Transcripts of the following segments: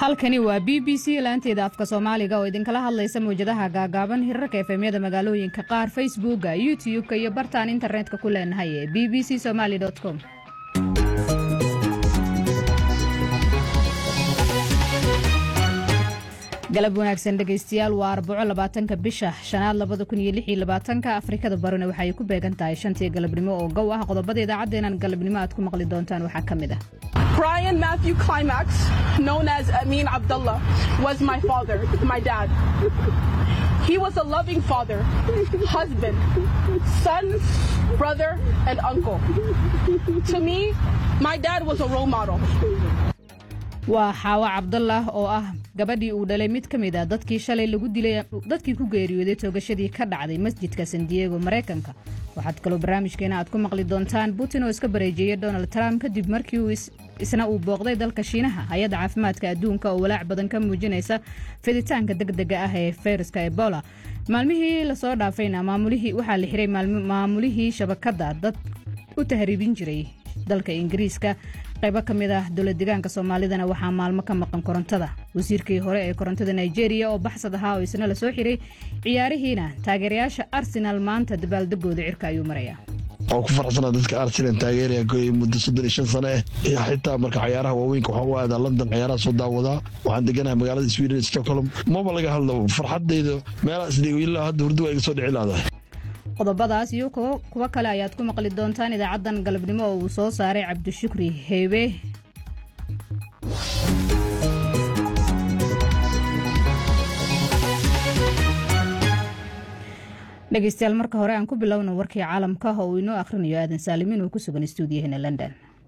halkani waa BBC laanteeda afka Soomaaliga oo idinkala hadlaysa mowjadaha gaagaaban hirarka FM-yada magaalooyinka qaar, Facebook-ga, YouTube-ka iyo bartaan internetka ku leenahay ee bbcsomali.com. galab wanaagsan dhageystayaal, waa 24 bisha shanaad 2026 Afrikada Barona waxay ku beegan tahay 5 galabnimo oo gow ah. qodobada idaacadeenan galabnimo aad ku maqli doontaan waxaa kamid ah. Brian Matthew Climax, known as Amin Abdullah, was my father, my dad. He was a loving father, husband, son, brother, and uncle. To me, my dad was a role model. waa Xaawa Cabdullah oo ah gabadhii uu dhalay mid kamid ah dadkii shalay lagu dilay dadkii ku geeriyooday toogashadii ka dhacday masjidka San Diego Mareykanka. waxaad kaloo barnaamijkeena aad ku maqli doontaan Putin oo iska bareejiyay Donald Trump kadib markii uu isna booqday dalka Shiinaha. hay'adda caafimaadka adduunka oo walaac badan ka muujinaysa fiditaanka degdega ah ee fayraska Ebola. maalmihii la soo dhaafayna waxaa la xiray maamulihii shabakada dad u tahriibin jiray dalka Ingiriiska. qaybo kamid ah dowlad deegaanka Soomaalidana waxaa maalmo ka maqan korontada. wasiirkii hore ee korontada Nigeria oo baxsad ahaa oo isna la soo xiray ciyaarihiina taageerayaasha Arsenal maanta dabaaldegooda cirka ayuu marayaa. oo ku faraxsana dadka Arsenal taageeraya gooy muddo 35 sano iyo xitaa marka ciyaaraha waaweyn waxa uu aadaa London ciyaaraha soo daawada. waxaan deganahay magaalada Sweden Stockholm. ma laga hadlo farxadeyda meelaha isdhigo ilaa hadda hurdu ay soo dhici laadahay. qodobadaas iyo kuwa kale ayaad ku maqli doontaan idaacadan galabnimo oo uu soo saaray Cabdishukri Heebe. dhageystayaal, marka hore aan ku bilowno warkii caalamka oo inoo akhrinayo Aadan Saalimin oo ku sugan stuudiyaheena London.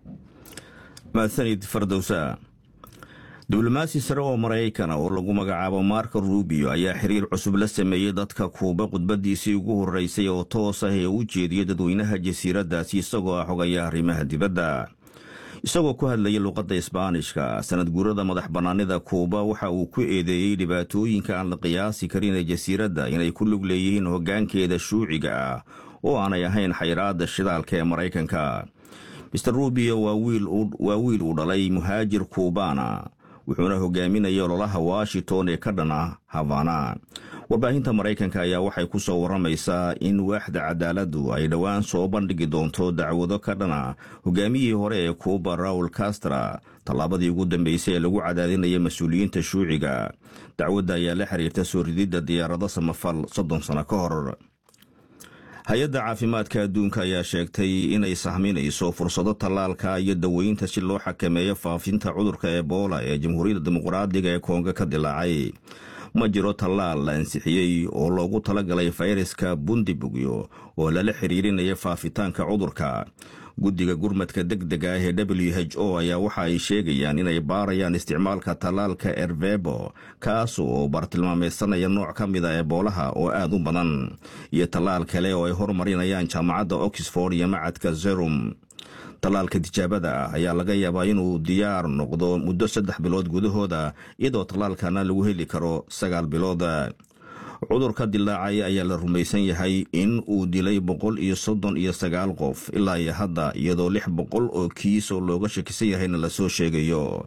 maasanid Fardowsa. diblomaasi sare oo Mareykan oo lagu magacaabo Marco Rubio ayaa xiriir cusub la sameeyay dadka Kuuba. khudbadiisii ugu horeysay oo toos ah ee u jeediyay dadweynaha jasiiradaasi isagoo xogaya arrimaha dibadda. isagoo ku hadlayay luqadda Isbaanishka sanad guurada madax bannaanida Kuuba, waxa uu ku eedeeyay dhibaatooyinka aan la qiyaasi karin ee jasiiradda inay ku lug leeyihiin hoggaankeeda shuuciga ah oo aanay ahayn xayiraadda shidaalka ee Mareykanka. Mr. Rubio waa wiil uu dhalay muhaajir Kuubaana, wuxuuna hogaaminayay ololaha Washington ee ka dhana Havana. warbaahinta Mareykanka ayaa waxay ku soo waramaysaa in waaxda cadaaladdu ay dhowaan soo bandhigi doonto dacwado ka dhana hogaamiyihii hore ee Cuba Raul Castro, tallaabadii ugu dambeysay ee lagu cadaadinaya mas-uuliyiinta shuuciga. dacwadda ayaa la xiriirta soo rididda diyaarado samafal 30 sano ka hor. hay-adda caafimaadka adduunka ayaa sheegtay inay sahminayso fursado tallaalka iyo daweynta si loo xakameeyo faafinta cudurka Ebola ee Jamhuuriyadda Dimuqraadiga ee Kongo ka dilaacay. ma jiro tallaal la ansixiyey oo loogu talagalay fayraska Bundibugyo oo lala xiriirinaya faafitaanka cudurka. guddiga gurmadka degdega ah ee WHO ayaa waxa ay sheegayaan inay baarayaan isticmaalka tallaalka Ervebo, kaas oo bartilmaameysanaya nooc ka mid ah Ebolaha oo aad u badan, iyo tallaal kale oo ay horumarinayaan jaamacadda Oxford iyo macadka Serum. tallaalka tijaabada ah ayaa laga yaabaa inuu diyaar noqdo muddo 3 bilood gudahooda, iyadoo tallaalkana lagu heli karo 9 bilood. cudurka dilaacay ayaa la rumaysan yahay in uu dilay 139 qof ilaa iyo hadda, iyadoo 600 oo kiis oo looga shakisan yahayna la soo sheegayo.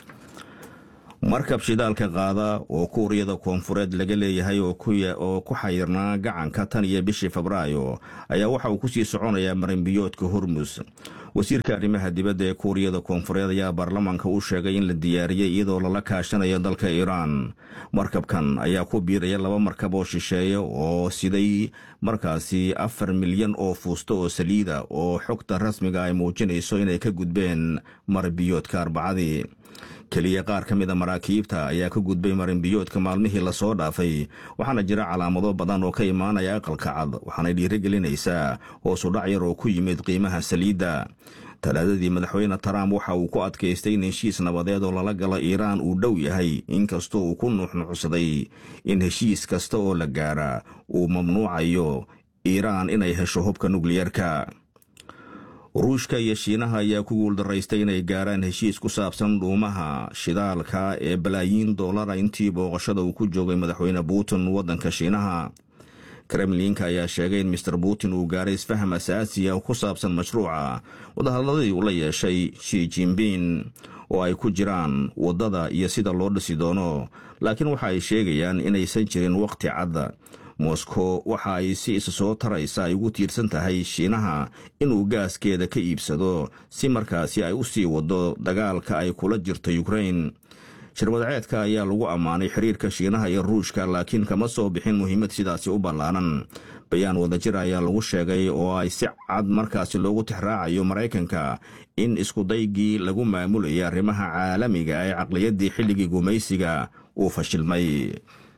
markab shidaalka qaada oo Kuuriyada Koonfureed laga leeyahay oo ku xayirnaa gacanka tan iyo bishii Febraayo ayaa waxa uu ku sii soconayaa marinbiyoodka Hormuz. wasiirka arrimaha dibadda ee Kuuriyada Koonfureed ayaa baarlamaanka u sheegay in la diyaariyay iyadoo lala kaashanayo dalka Iiraan. markabkan ayaa ku biiraya 2 markab oo shisheeye oo siday markaasi 4 milyan oo fuusto oo saliida oo xogta rasmiga ay muujinayso inay ka gudbeen marinbiyoodka Arbacadii. keliya qaar ka mid a maraakiibta ayaa ka gudbay marinbiyoodka maalmihii la soo dhaafay, waxaana jira calaamado badan oo ka imaanaya aqalka cad, waxaanay dhiirigelinaysaa hoos u dhac yar oo ku yimid qiimaha saliidda. talaadadii madaxweyne Trump waxa uu ku adkaystay in heshiis nabadeed oo lala galo Iiraan uu dhow yahay, inkastoo uu ku nuuxnuuxsaday in heshiis kasta oo la gaara uu mamnuucayo Iiraan inay hesho hubka nukliyeerka. Ruushka iyo Shiinaha ayaa ku guuldaraystay inay gaaraan heshiis ku saabsan dhuumaha shidaalka ee balaayiin dollar intii booqashada uu ku joogay madaxweyne Putin waddanka Shiinaha. kremlinka ayaa sheegay in mister putin uu gaaray isfaham asaasiya oo ku saabsan mashruuca wadahadladii uu la yeeshay Xi Jinping oo ay ku jiraan waddada iyo sida loo dhisi doono, laakiin waxa ay sheegayaan inaysan jirin waqti cad. Moscow waxa ay si isa soo taraysa ay ugu tiirsan tahay Shiinaha inuu gaaskeeda ka iibsado si markaasi ay u sii wado dagaalka ay kula jirto Ukraine. Shirwadaceedka ayaa lagu ammaanay xiriirka Shiinaha iyo Ruushka, laakiin kama soo bixin muhiimad sidaasi u ballaaran. bayaan wadajir ayaa lagu sheegay oo ay si cad markaasi loogu tixraacayo Maraykanka in iskudaygii lagu maamulayay arrimaha caalamiga ee caqliyaddii xilligii gumaysiga uu fashilmay.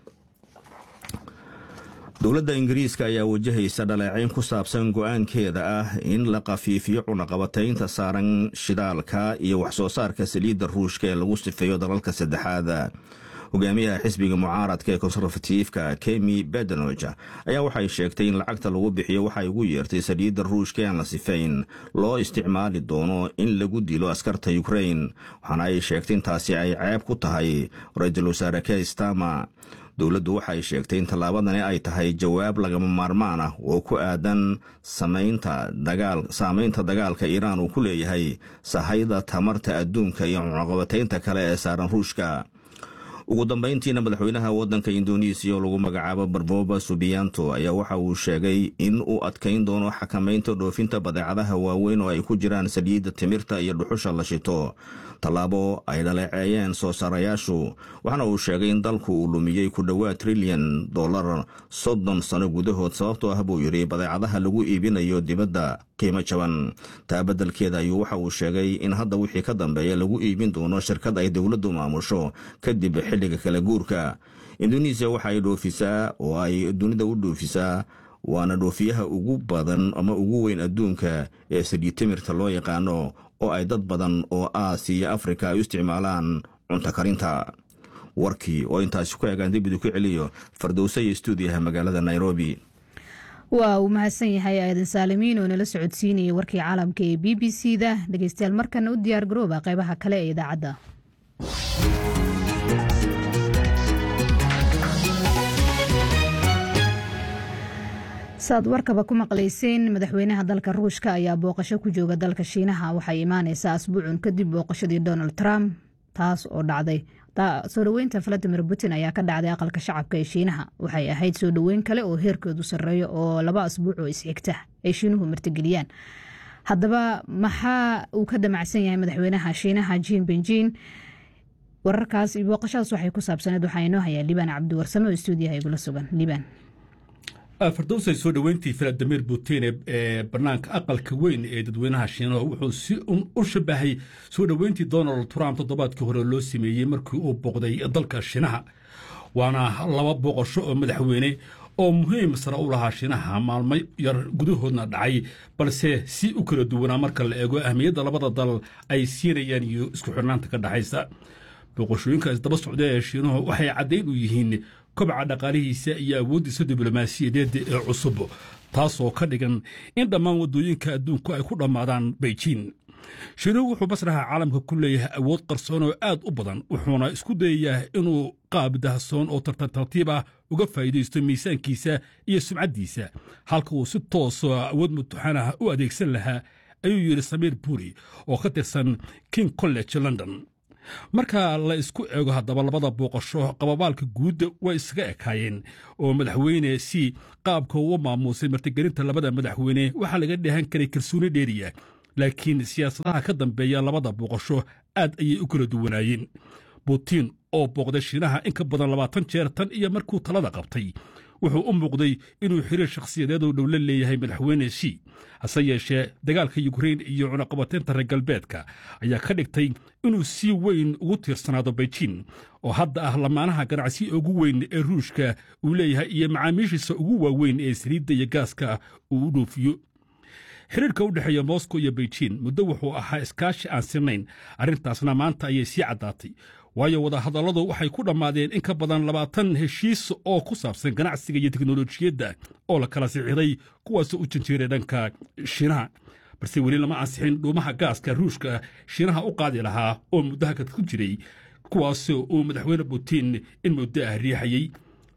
dowladda Ingiriiska ayaa wajahaysa dhaleecayn ku saabsan go'aankeeda ah in la qafiifiyo cunaqabataynta saaran shidaalka iyo wax soo saarka saliidda Ruushka ee lagu sifeeyo dalalka saddexaad. hogaamiyaha xisbiga mucaaradka ee konserfatiifka Kemi Badenoch ayaa waxay sheegtay in lacagta lagu bixiyo waxay ugu yeertay saliidda Ruushka aan la sifayn loo isticmaali doono in lagu dilo askarta Ukraine, waxaana ay sheegtay intaasi ay ceeb ku tahay ra'iisul wasaare Keir Starmer. dowladdu waxay sheegtay in tallaabadani ay tahay jawaab lagama maarmaan ah oo ku aadan saamaynta dagaalka Iiraan uu ku leeyahay sahayda tamarta adduunka iyo cunaqabataynta kale ee saaran Ruushka. ugu dambayntiina madaxweynaha waddanka Indonesia oo lagu magacaabo Prabowo Subianto ayaa waxa uu sheegay in uu adkayn doono xakamaynta dhoofinta badeecadaha waaweyn oo ay ku jiraan saliidda timirta iyo dhuxusha la shito, tallaabo ay dhaleeceeyeen soo saarayaashu. waxaana uu sheegay in dalku uu lumiyey ku dhowaad $1 trilyan 30 sano gudahood sababtoo ah buu yidhi badeecadaha lagu iibinayo dibadda qiimo jaban. taa beddelkeeda ayuu waxa uu sheegay in hadda wixii ka dambeeya lagu iibin doono shirkad ay dowladdu maamusho kadib xilliga kala guurka. Indonesia waxa ay dhoofisaa oo ay dunida u dhoofisaa waana dhoofiyaha ugu badan ama ugu weyn adduunka ee saliid timirta loo yaqaano oo ay dad badan oo Aasiya iyo Afrika ay u isticmaalaan cunto karinta. warkii oo intaasi ku eegaan dib u celiyo Fardowsa iyo stuudiyaha magaalada Nairobi. waa uu mahadsan yahay aadan saalimiin oo nala socodsiinayay warkii caalamka ee BBC-da. dhegeystayaal markana u diyaar garooba qaybaha kale ee idaacadda. saad warkaba ku maqlayseen, madaxweynaha dalka Ruushka ayaa booqasho ku jooga dalka Shiinaha. waxay imaanaysaa asbuucun kadib booqashadii Donald Trump, taas oo dhacday soo dhoweynta Vladimir Putin ayaa ka dhacday aqalka shacabka ee Shiinaha. waxay ahayd soo dhoweyn kale oo heerkeedu sarreeyo oo 2 asbuuc oo isxigta ay Shiinuhu martigeliyaan. haddaba maxaa uu ka damacsan yahay madaxweynaha Shiinaha Xi Jinping? wararkaas iyo booqashadaas waxay ku saabsaneed waxaa inoo hayaa Liibaan Cabdiwarsame oo stuudiyaha igula sugan. Liibaan. Fardowsa soo dhoweyntii Vladimir Putin ee barnaamijka aqalka weyn ee dadweynaha Shiinaha wuxuu si u shabahay soo dhoweyntii Donald Trump toddobaadkii hore loo sameeyey markii uu booqday dalka Shiinaha. waana 2 booqasho oo madaxweyne oo muhiim sare u lahaa Shiinaha maalmo yar gudahoodna dhacay, balse si u kala duwanaa marka la eego ahmiyadda labada dal ay siinayaan iyo isku xirnaanta ka dhaxaysa. booqashooyinkaas daba socda ee Shiinaha waxay caddayn u yihiin kobaca dhaqaalihiisa iyo awooddiisa diblomaasiyadeed ee cusub, taasoo ka dhigan in dhammaan waddooyinka adduunku ay ku dhammaadaan Beijing. Shiinuhu wuxuu masraxa caalamka ku leeyahay awood qarsoon oo aad u badan, wuxuuna isku dayayaa inuu qaab dahsoon oo tartiib ah uga faa'iidaysto miisaankiisa iyo sumcaddiisa, halka uu si toos awood mutuxan ah u adeegsan lahaa, ayuu yidhi Samir Puri oo ka tirsan King College London. marka la isku eego haddaba labada booqasho qababaalka guud way isaga ekaayeen oo madaxweyne si qaabka uu maamusay martigelinta labada madaxweyne waxaa laga dheehan karay kalsooni dheeriya, laakiin siyaasadaha ka dambeeya labada booqasho aad ayay u kala duwanaayeen. Putin oo booqday Shiinaha in ka badan 20 jeer tan iyo markuu talada qabtay wuxuu u muuqday inuu xiriir shakhsiyadeed oo dhow la leeyahay madaxweyne Xi. hase yeeshee dagaalka Ukraine iyo cunaqabataynta reer galbeedka ayaa ka dhigtay inuu si weyn ugu tiirsanaado Beijing oo hadda ah lamaanaha ganacsi ugu weyn ee Ruushka uu leeyahay iyo macaamiishiisa ugu waaweyn ee saliidda iyo gaaska uu u dhoofiyo. xiriirka u dhexeeya Moscow iyo Beijing muddo wuxuu ahaa iskaashi aan sinayn, arrintaasna maanta ayay sii caddaatay, waayo wadahadalladu waxay ku dhammaadeen in ka badan 20 heshiis oo ku saabsan ganacsiga iyo tiknoolajiyadda oo la kala sixiray, kuwaasoo u janjeeray dhanka Shiinaha. balse weli lama ansixin dhuumaha gaaska Ruushka Shiinaha u qaadi lahaa oo muddaha ku jiray, kuwaasoo uu madaxweyne Putin in muddo ah riixayay.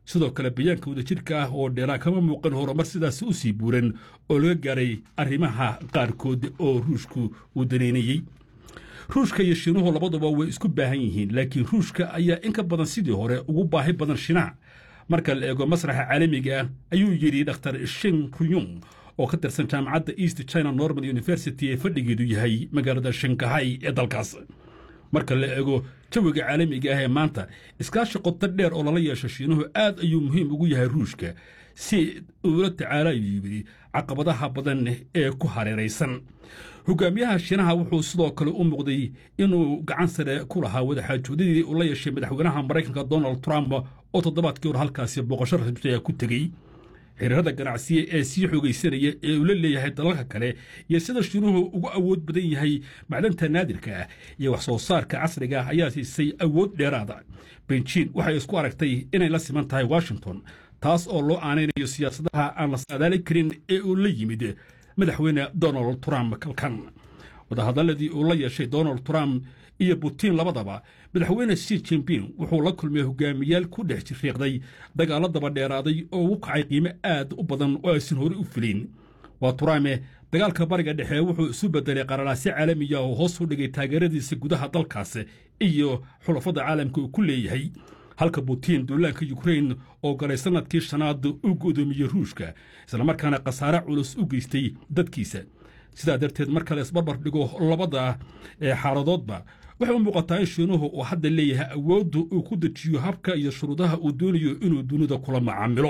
sidoo kale bayaanka wadajirka ah oo dheeraa kama muuqan horumar sidaas u sii buuran oo laga gaaray arrimaha qaarkood oo ruushku uu daneynayey ruushka iyo shiinuhu labaduba way isku baahan yihiin laakiin ruushka ayaa in ka badan sidii hore ugu baahi badan shiinaha marka la eego masraxa caalamiga ah ayuu yidhi dhakhtar shin ruyung oo ka tirsan jaamacadda east china normal university ee fadhigeedu yahay magaalada shanghai ee dalkaas marka la eego jawiga caalamiga ah ee maanta iskaashi qoto dheer oo lala yeesho shiinuhu aad ayuu muhiim ugu yahay ruushka si uula tacaalayo caqabadaha badan ee ku hareeraysan hogaamiyaha shiinaha wuxuu sidoo kale u muuqday inuu gacan sare ku lahaa wadaxaajoodadii uu la yeeshay madaxweynaha maraykanka donald trump oo toddobaadkii hor halkaasi booqasho rasmi ku tegey xiriirada ganacsiya ee sii xoogaysanaya ee uu la leeyahay dalalka kale iyo sida shiinuhu ugu awood badan yahay macdanta naadirka ah iyo wax soo saarka casriga ah ayaa siisay awood dheeraada beijing waxay isku aragtay inay la siman tahay washington taas oo loo aanaynayo siyaasadaha aan la saadaali karin ee uu la yimid madaxweyne donald trump kalkan wadahadaladii uu la yeeshay donald trump iyo putin labadaba madaxweyne Xi Jinping wuxuu la kulmay hogaamiyaal ku dhex riiqday dagaalo daba dheeraaday oo u kacay qiimo aad u badan oo aysan hore u filin waa Trump dagaalka bariga dhexe wuxuu isu bedelay qararaasi caalami ah oo hoos u dhigay taageeradiisa gudaha dalkaas iyo xulafada caalamka uu ku leeyahay halka Putin duulaanka Ukraine oo galay sanadkii shanaad u gudoomiyay Ruushka isla markaana qasaare culus u geystay dadkiisa sidaa darteed marka la isbarbar dhigo labada xaaladoodba waxay u muuqataa in shiinuhu uu hadda leeyahay awoodda uu ku dejiyo habka iyo shuruudaha uu doonayo inuu dunida kula macaamilo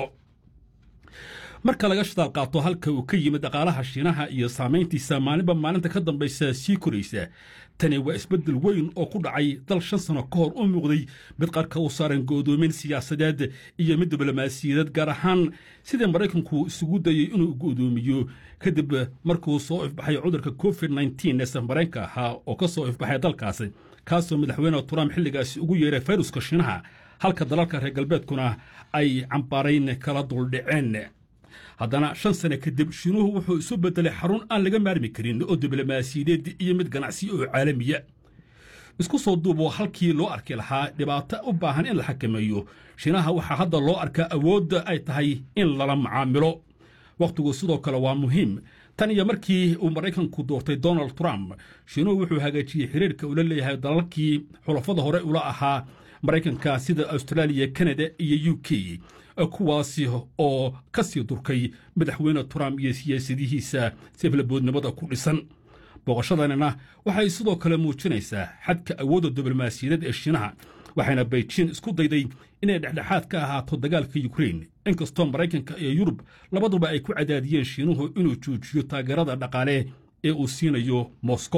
marka laga shadaal qaato halka uu ka yimid dhaqaalaha shiinaha iyo saamayntiisa maalinba maalinta ka dambaysa sii koraysa tani waa isbeddel weyn oo ku dhacay dal 5 sano ka hor u muuqday mid qarka u saaran go'doomin siyaasadeed iyo mid diblomaasiyadeed gaar ahaan sidii maraykanku isugu dayay inuu go'doomiyo kadib markuu soo ifbaxay cudurka covid-19 ee Maraykanka ahaa oo ka soo ifbaxay dalkaasi kaasoo madaxweyne Trump xilligaasi ugu yeeray fayruska shiinaha halka dalalka reer galbeedkuna ay cambaarayn kala duldhiceen haddana 5 sano kadib shiinuhu wuxuu isu bedelay xarun aan laga maarmi karin oo diblomaasiyadeed iyo mid ganacsi oo caalamiya isku soo duubo halkii loo arki lahaa dhibaato u baahan in la xakameeyo shiinaha waxaa hadda loo arkaa awoodda ay tahay in lala macaamilo waqtigu sidoo kale waa muhiim tan iyo markii uu maraykanku doortay donald trump shiinuhu wuxuu hagaajiyey xiriirka uu la leeyahay dalalkii xulafada hore ula ahaa maraykanka sida australia canada iyo uk kuwaasi oo ka sii durkay madaxweyne Trump iyo siyaasadihiisa siflaboodnimada ku dhisan booqashadanina waxay sidoo kale muujinaysaa xadka awoodda diblomaasiyadeed ee shiinaha waxayna Beijing isku dayday inay dhexdhexaad ka ahaato dagaalka Ukraine inkastoo Maraykanka iyo Yurub labaduba ay ku cadaadiyeen shiinuhu inuu joojiyo taageerada dhaqaale ee uu siinayo Moscow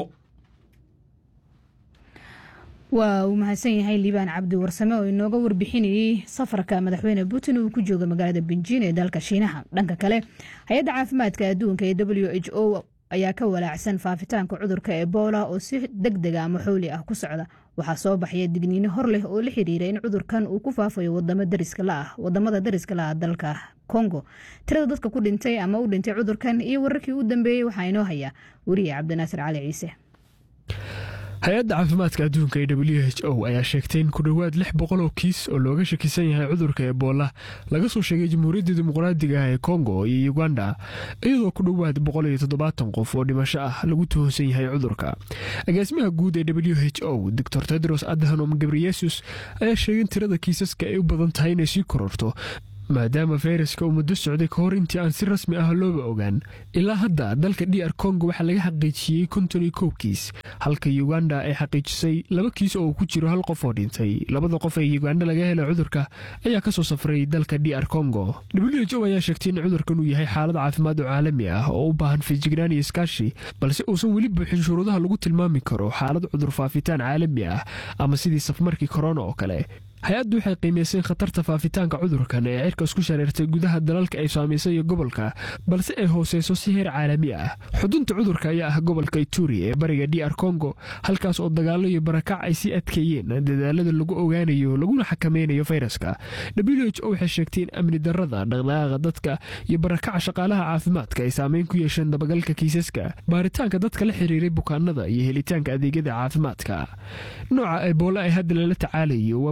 waa uu mahadsan yahay liibaan cabdi warsame oo inooga warbixinayay safarka madaxweyne Putin uu ku jooga magaalada Beijing ee dalka Shiinaha dhanka kale hay'adda caafimaadka adduunka ee WHO ayaa ka walaacsan faafitaanka cudurka Ebola oo si degdeg ah ama xooli ah ku socda waxaa soo baxaya digniino hor leh oo la xiriira in cudurkan uu ku faafayo wadamada dariska la ah dalka Congo tirada dadka ku dhintay ama u dhintay cudurkan iyo wararkii u dambeeyay waxa inoo haya wariye Cabdinaasir Cali Ciise hay-adda caafimaadka adduunka ee WHO ayaa sheegtay in ku dhowaad 600 oo kiis oo looga shakisan yahay cudurka Ebola laga soo sheegay Jamhuuriyadda Dimuqraadiga ah ee Congo iyo Uganda iyadoo ku dhowaad 170 qof oo dhimasho ah lagu tuhunsan yahay cudurka. Agaasimaha guud ee WHO Dr. Tedros Adhanom Ghebreyesus ayaa sheegay in tirada kiisaska ay u badan tahay inay sii kororto maadaama fayraska uu muddo socday ka hor intii aan si rasmi ah looba ogaan. Ilaa hadda dalka DR Congo waxaa laga xaqiijiyey 51 kiis halka Uganda ay xaqiijisay 2 kiis oo ku jiro hal qof oo dhintay. Labada qof ee Uganda laga helay cudurka ayaa ka soo safray dalka DR Congo. WHO ayaa sheegtay in cudurkan uu yahay xaalad caafimaad oo caalami ah oo u baahan feejignaan iyo iskaashi balse uusan weli buuxin shuruudaha lagu tilmaami karo xaalad cudur faafitaan caalami ah ama sidii safmarkii corona oo kale. hay-addu waxay qiimaysay khatarta faafitaanka cudurkan ee cirka isku shareertay gudaha dalalka ay saamaysay iyo gobolka balse ay hooseyso si heer caalami ah. xudunta cudurka ayaa ah gobolka Ituri ee bariga DR Congo halkaas oo dagaalo iyo barakac ay si adkeeyeen dadaalada lagu ogaanayo laguna xakameynayo fayraska. WHO waxay sheegtay in amni darrada dhaqdhaqaaqa dadka iyo barakaca shaqaalaha caafimaadka ay saameyn ku yeesheen dabagalka kiisaska baaritaanka dadka la xiriiray bukaanada iyo helitaanka adeegyada caafimaadka. nooca Ebola ee hadda lala tacaalayo waa Budimbugu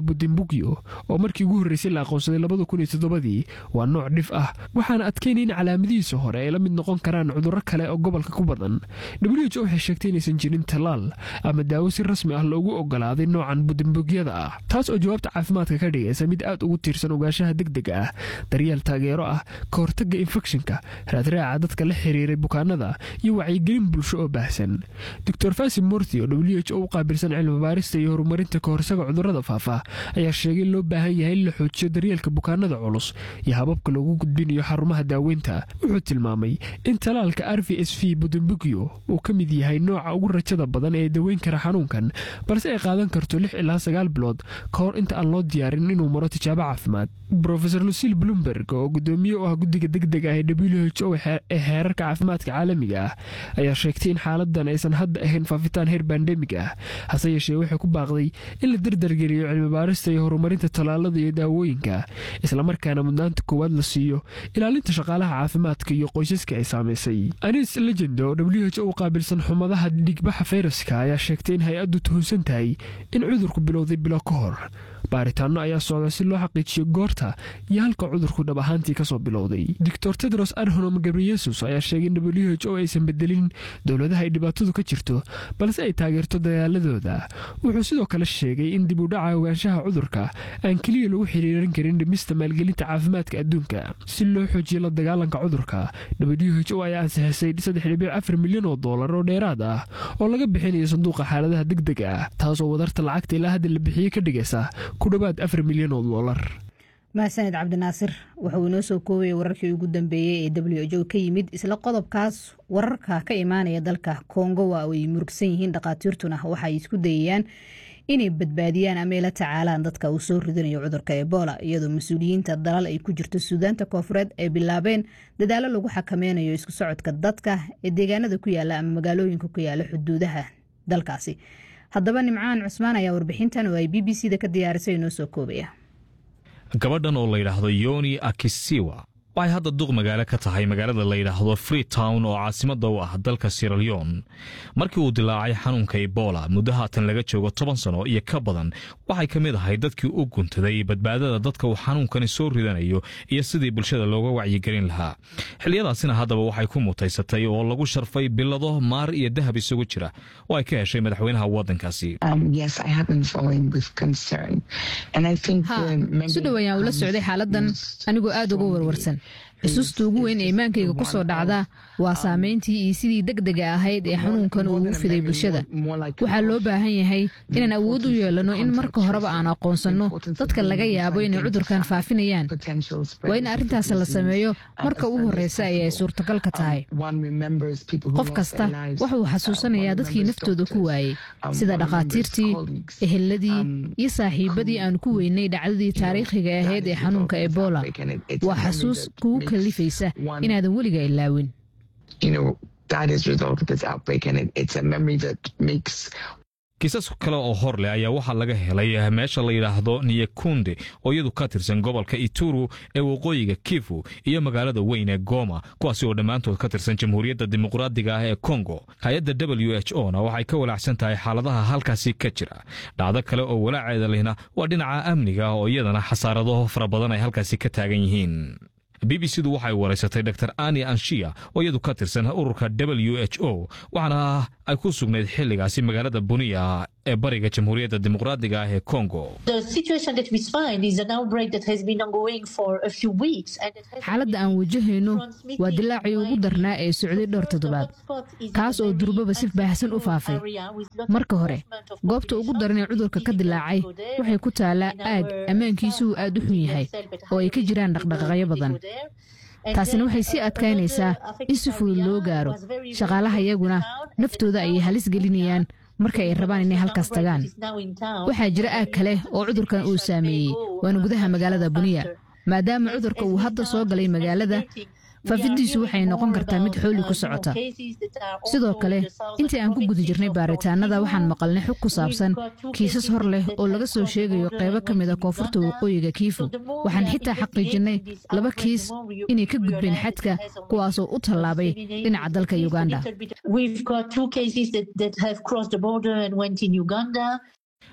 budambugyo oo markii ugu horreysay la aqoonsaday 2007 waa nooc dhif ah waxaana adkeynaya in calaamadihiisa hore ay la mid noqon karaan cudurro kale oo gobolka ku badan. WHO waxay sheegtay inaysan jirin tallaal ama daawo si rasmi ah loogu ogolaaday noocan budambugyada ah, taas oo jawaabta caafimaadka ka dhigaysa mid aad ugu tiirsan ogaanshaha degdega ah, daryeel taageero ah, ka hortagga infekshinka, raadraaca dadka la xiriiray bukaanada iyo wacyigelin bulsho oo baahsan. Dr. Fasi Murthy oo WHO u qaabilsan cilmi baarista iyo horumarinta ka hortagga cudurrada faafa ayaa sheegay in loo baahan yahay in la xoojiyo daryeelka bukaanada culus iyo hababka loogu gudbinayo xarumaha daaweynta. Wuxuu tilmaamay in talaalka RVSV budambugyo uu ka mid yahay nooca ugu rajada badan ee daweyn kara xanuunkan, balse ay qaadan karto 6 ilaa 9 bilood ka hor inta aan loo diyaarin inuu maro tijaabo caafimaad. Professor Lucille Bloomberg oo gudoomiye u ah guddiga degdega ah ee WHO ee heerarka caafimaadka caalamiga ah ayaa sheegtay in xaaladan aysan hadda ahayn faafitaan heer bandemig ah, hase yeeshee waxay ku baaqday in la dardargeliyo cilmi baarista iyo horumarinta tallaalada iyo daawooyinka, islamarkaana mudnaanta koowaad la siiyo ilaalinta shaqaalaha caafimaadka iyo qoysaska ay saamaysay. Anis Legend oo WHO u qaabilsan xumadaha dhigbaxa fayraska ayaa sheegtay in hay-addu tuhunsan tahay in cudurku bilowday bilo ka hor. baaritaano ayaa socda si loo xaqiijiyo goorta iyo halka cudurku dhab ahaantii ka soo bilowday. Dr. Tedros Adhanom Ghebreyesus ayaa sheegay in WHO aysan bedelin dowladaha ay dhibaatadu ka jirto, balse ay taageerto dadaaladooda. Wuxuu sidoo kale sheegay in dib u dhaca ogaanshaha cudurka aan keliya lagu xiriirin karin dhimista maalgelinta caafimaadka adduunka. Si loo xoojiyo la dagaalanka cudurka, WHO ayaa ansixisay $3.4 milyan oo dheeraad ah oo laga bixinayo sanduuqa xaaladaha degdega ah, taasoo wadarta lacagta ilaa hadda la bixiyey ka dhigaysa ku dhawaad $4 milyan. mahadsanid cabdinaasir wuxuu inoo soo koobay wararkii ugu dambeeyey ee WHO ka yimid isla qodobkaas. wararka ka imaanaya dalka Kongo waa ay murugsan yihiin, dhaqaatiirtuna waxay isku dayayaan inay badbaadiyaan ama la tacaalaan dadka uu soo ridanayo cudurka Ebola, iyadoo mas'uuliyiinta dalal ay ku jirto Suudaanta Koonfureed ay bilaabeen dadaalo lagu xakameynayo isku socodka dadka ee deegaanada ku yaala ama magaalooyinka ku yaala xuduudaha dalkaasi. haddaba Nimcaan Cusmaan ayaa warbixintan oo ay BBC-da ka diyaarisay inoo soo koobaya. gabadhan oo la yidhaahdo Yoni Akisiwa waxay hadda duq magaalo ka tahay magaalada la yidhaahdo Freetown oo caasimada u ah dalka Sierra Leone. markii uu dilaacay xanuunka Ebola muddo haatan laga joogo 10 sano iyo ka badan, waxay ka mid ahay dadkii u guntaday badbaadada dadka uu xanuunkani soo ridanayo iyo sidii bulshada looga wacyigelin lahaa. xilliyadaasina haddaba waxay ku mutaysatay oo lagu sharfay bilado maar iyo dahab isugu jira oo ay ka heshay madaxweynaha waddankaasi. Yes, I have been following with concern. And I think si dhawaan ula socday xaaladan anigoo aad uga warwarsan. xusuusta ugu weyn ee imaankayga ku soo dhacda waa saameyntii iyo sidii degdega ahayd ee xanuunkan uu u fiday bulshada. waxaa loo baahan yahay inaan awood u yeelano in marka horeba aan aqoonsanno dadka laga yaabo inay cudurkan faafinayaan. waa in arrintaas la sameeyo marka ugu horreysa ay suurtagal ka tahay. qof kasta wuxuu xasuusanayaa dadkii naftooda ku waayey, sida dhaqaatiirtii, eheladii iyo saaxiibadii aan ku weynay dhacdadii taariikhiga ahayd ee xanuunka Ebola. waa xasuus kugu kalifaysa inaadan weliga ilaawin. kiisas kale oo hor leh ayaa waxaa laga helay meesha la yidhaahdo Nyakunde oo iyadu ka tirsan gobolka Ituri ee waqooyiga Kivu iyo magaalada weyn ee Goma, kuwaasi oo dhammaantood ka tirsan Jamhuuriyadda Dimuqraadiga ah ee Kongo. hay-adda WHO-na waxay ka walaacsan tahay xaaladaha halkaasi ka jira. dhacdo kale oo walaaceeda lehna waa dhinaca amniga oo iyadana xasaarado fara badan ay halkaasi ka taagan yihiin. BBC-du waxay wareysatay Dr. Ani Anshia oo iyadu ka tirsan ururka WHO, waxaana ay ku sugnayd xilligaasi magaalada Bunia ee bariga Jamhuuriyadda Dimuqraadiga ah ee Kongo. xaaladda aan wajahayno waa dilaacii ugu darnaa ee socday dhowr toddobaad, kaas oo durbaba si baahsan u faafay. marka hore, goobta ugu daran ee cudurka ka dilaacay waxay ku taalaa aag ammaankiisu aad u xun yahay oo ay ka jiraan dhaqdhaqaaqyo badan. taasina waxay sii adkaynaysaa in si fudud loo gaaro. shaqaalaha iyaguna naftooda ayay halis gelinayaan marka ay rabaan inay halkaas tagaan. waxaa jira aag kale oo cudurkan uu saameeyey, waana gudaha magaalada Bunia. maadaama cudurka uu hadda soo galay magaalada, faafidiisu waxay noqon kartaa mid xooli ku socota. sidoo kale, intii aan ku guda jirnay baaritaanada waxaan maqalnay xog ku saabsan kiisas hor leh oo laga soo sheegayo qaybo ka mid a koonfurta waqooyiga Kivu. waxaan xitaa xaqiijinay 2 kiis inay ka gudbeen xadka, kuwaasoo u tallaabay dhinaca dalka Uganda.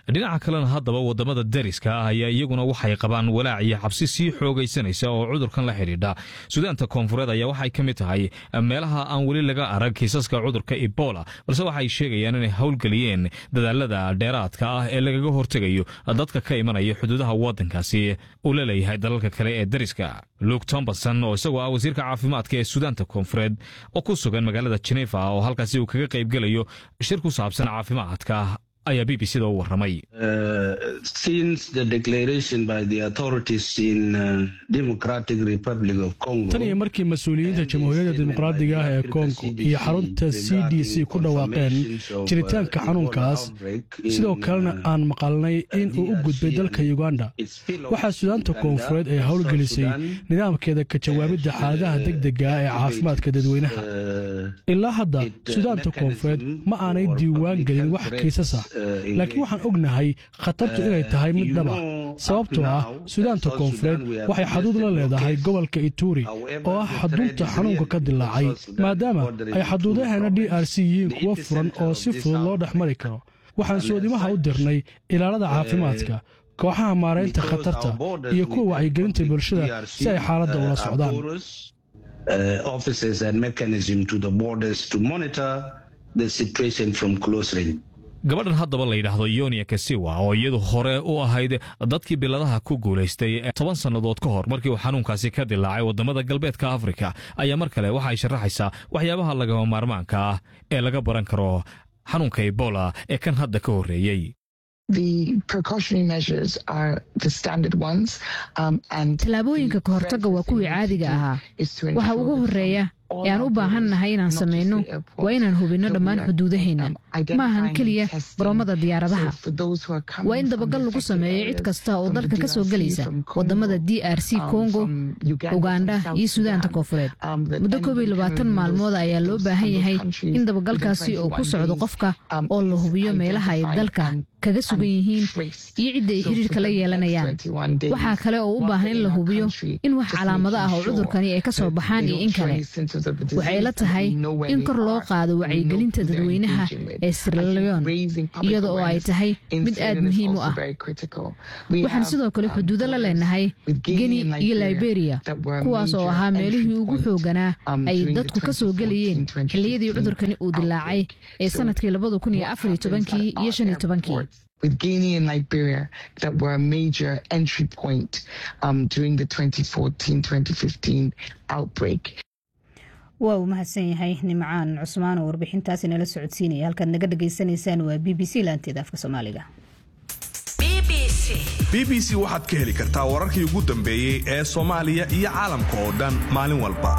dhinaca kalena haddaba waddamada dariska ah ayaa iyaguna waxay qabaan walaac iyo xabsi sii xoogaysanaysa oo cudurkan la xidhiidha. suudaanta koonfureed ayaa waxay ka mid tahay meelaha aan weli laga arag kiisaska cudurka ebola, balse waxay sheegayaan inay howlgeliyeen dadaalada dheeraadka ah ee lagaga hortegayo dadka ka imanaya xuduudaha waddankaasi uu la leeyahay dalalka kale ee dariska. luke tomberson oo isagoo ah wasiirka caafimaadka ee suudaanta koonfureed oo ku sugan magaalada Geneva oo halkaasi uu kaga qaybgelayo shir ku saabsan caafimaadka ayaa BBC-da u warramay. Since the declaration by the authorities in Democratic Republic of Congo. Tan iyo markii mas'uuliyiinta Jamhuuriyadda Dimuqraadiga ah ee Congo iyo xarunta CDC ku dhawaaqeen jiritaanka xanuunkaas, sidoo kalena aan maqalnay in uu u gudbay dalka Uganda, waxaa Suudaanta Koonfureed ay howlgelisay nidaamkeeda ka jawaabidda xaaladaha degdega ah ee caafimaadka dadweynaha. Ilaa hadda Suudaanta Koonfureed ma aanay diiwaan gelin wax kiisas ah, laakiin waxaan ognahay khatartu inay tahay mid dhab ah, sababtoo ah Suudaanta Koonfureed waxay xaduud la leedahay gobolka Ituri oo ah xadunta xanuunka ka dilaacay, maadaama ay xaduudaheena DRC yihiin kuwo furan oo si fudud loo dhex mari karo. waxaan soodimaha u dirnay ilaalada caafimaadka, kooxaha maaraynta khatarta iyo kuwa wacyigelinta bulshada si ay xaaladda ula socdaan. Officers and mechanism to the borders to monitor the situation from close range. gabadhan haddaba la yidhaahdo Yonia Kasiwa oo iyadu hore u ahayd dadkii biladaha ku guulaystay 10 sannadood ka hor markii uu xanuunkaasi ka dilaacay waddamada galbeedka Afrika ayaa mar kale waxa ay sharaxaysaa waxyaabaha lagama maarmaanka ah ee laga baran karo xanuunka Ebola ee kan hadda ka horreeyay. tallaabooyinka ka hortagga waa kuwii caadiga ahaa. waxa ugu horreeya ee aan u baahannahay inaan samayno waa inaan hubinno dhammaan xuduudaheenna, ma ahan keliya garoomada diyaaradaha. waa in dabagal lagu sameeyo cid kasta oo dalka ka soo gelaysa waddamada DRC, Congo, Uganda iyo Suudaanta Koonfureed. muddo 21 maalmood ayaa loo baahan yahay in dabagalkaasi uu ku socdo qofka oo la hubiyo meelaha ay dalka kaga sugan yihiin iyo cidda ay xiriirka la yeelanayaan. waxaa kale oo u baahan in la hubiyo in wax calaamado ah oo cudurkani ay ka soo baxaan iyo in kale. waxay la tahay in kor loo qaado wacyigelinta dadweynaha ee Sierra Leone, iyada oo ay tahay mid aad muhiim u ah. waxaan sidoo kale xuduudo la leenahay Guinea iyo Liberia, kuwaas oo ahaa meelihii ugu xooganaa ay dadku ka soo gelayeen xilliyadii cudurkani uu dilaacay ee sanadkii 2014 iyo 15. with Guinea and Liberia that were a major entry point during the 2014-2015 outbreak. waa uu mahadsan yahay Nimcaan Cusmaan oo warbixintaasi nala socodsiinaya. halkaad naga dhageysanaysaan waa BBC laanteeda afka Soomaaliga. BBC waxaad ka heli kartaa wararkii ugu dambeeyay ee Soomaaliya iyo caalamka oo dhan maalin walba.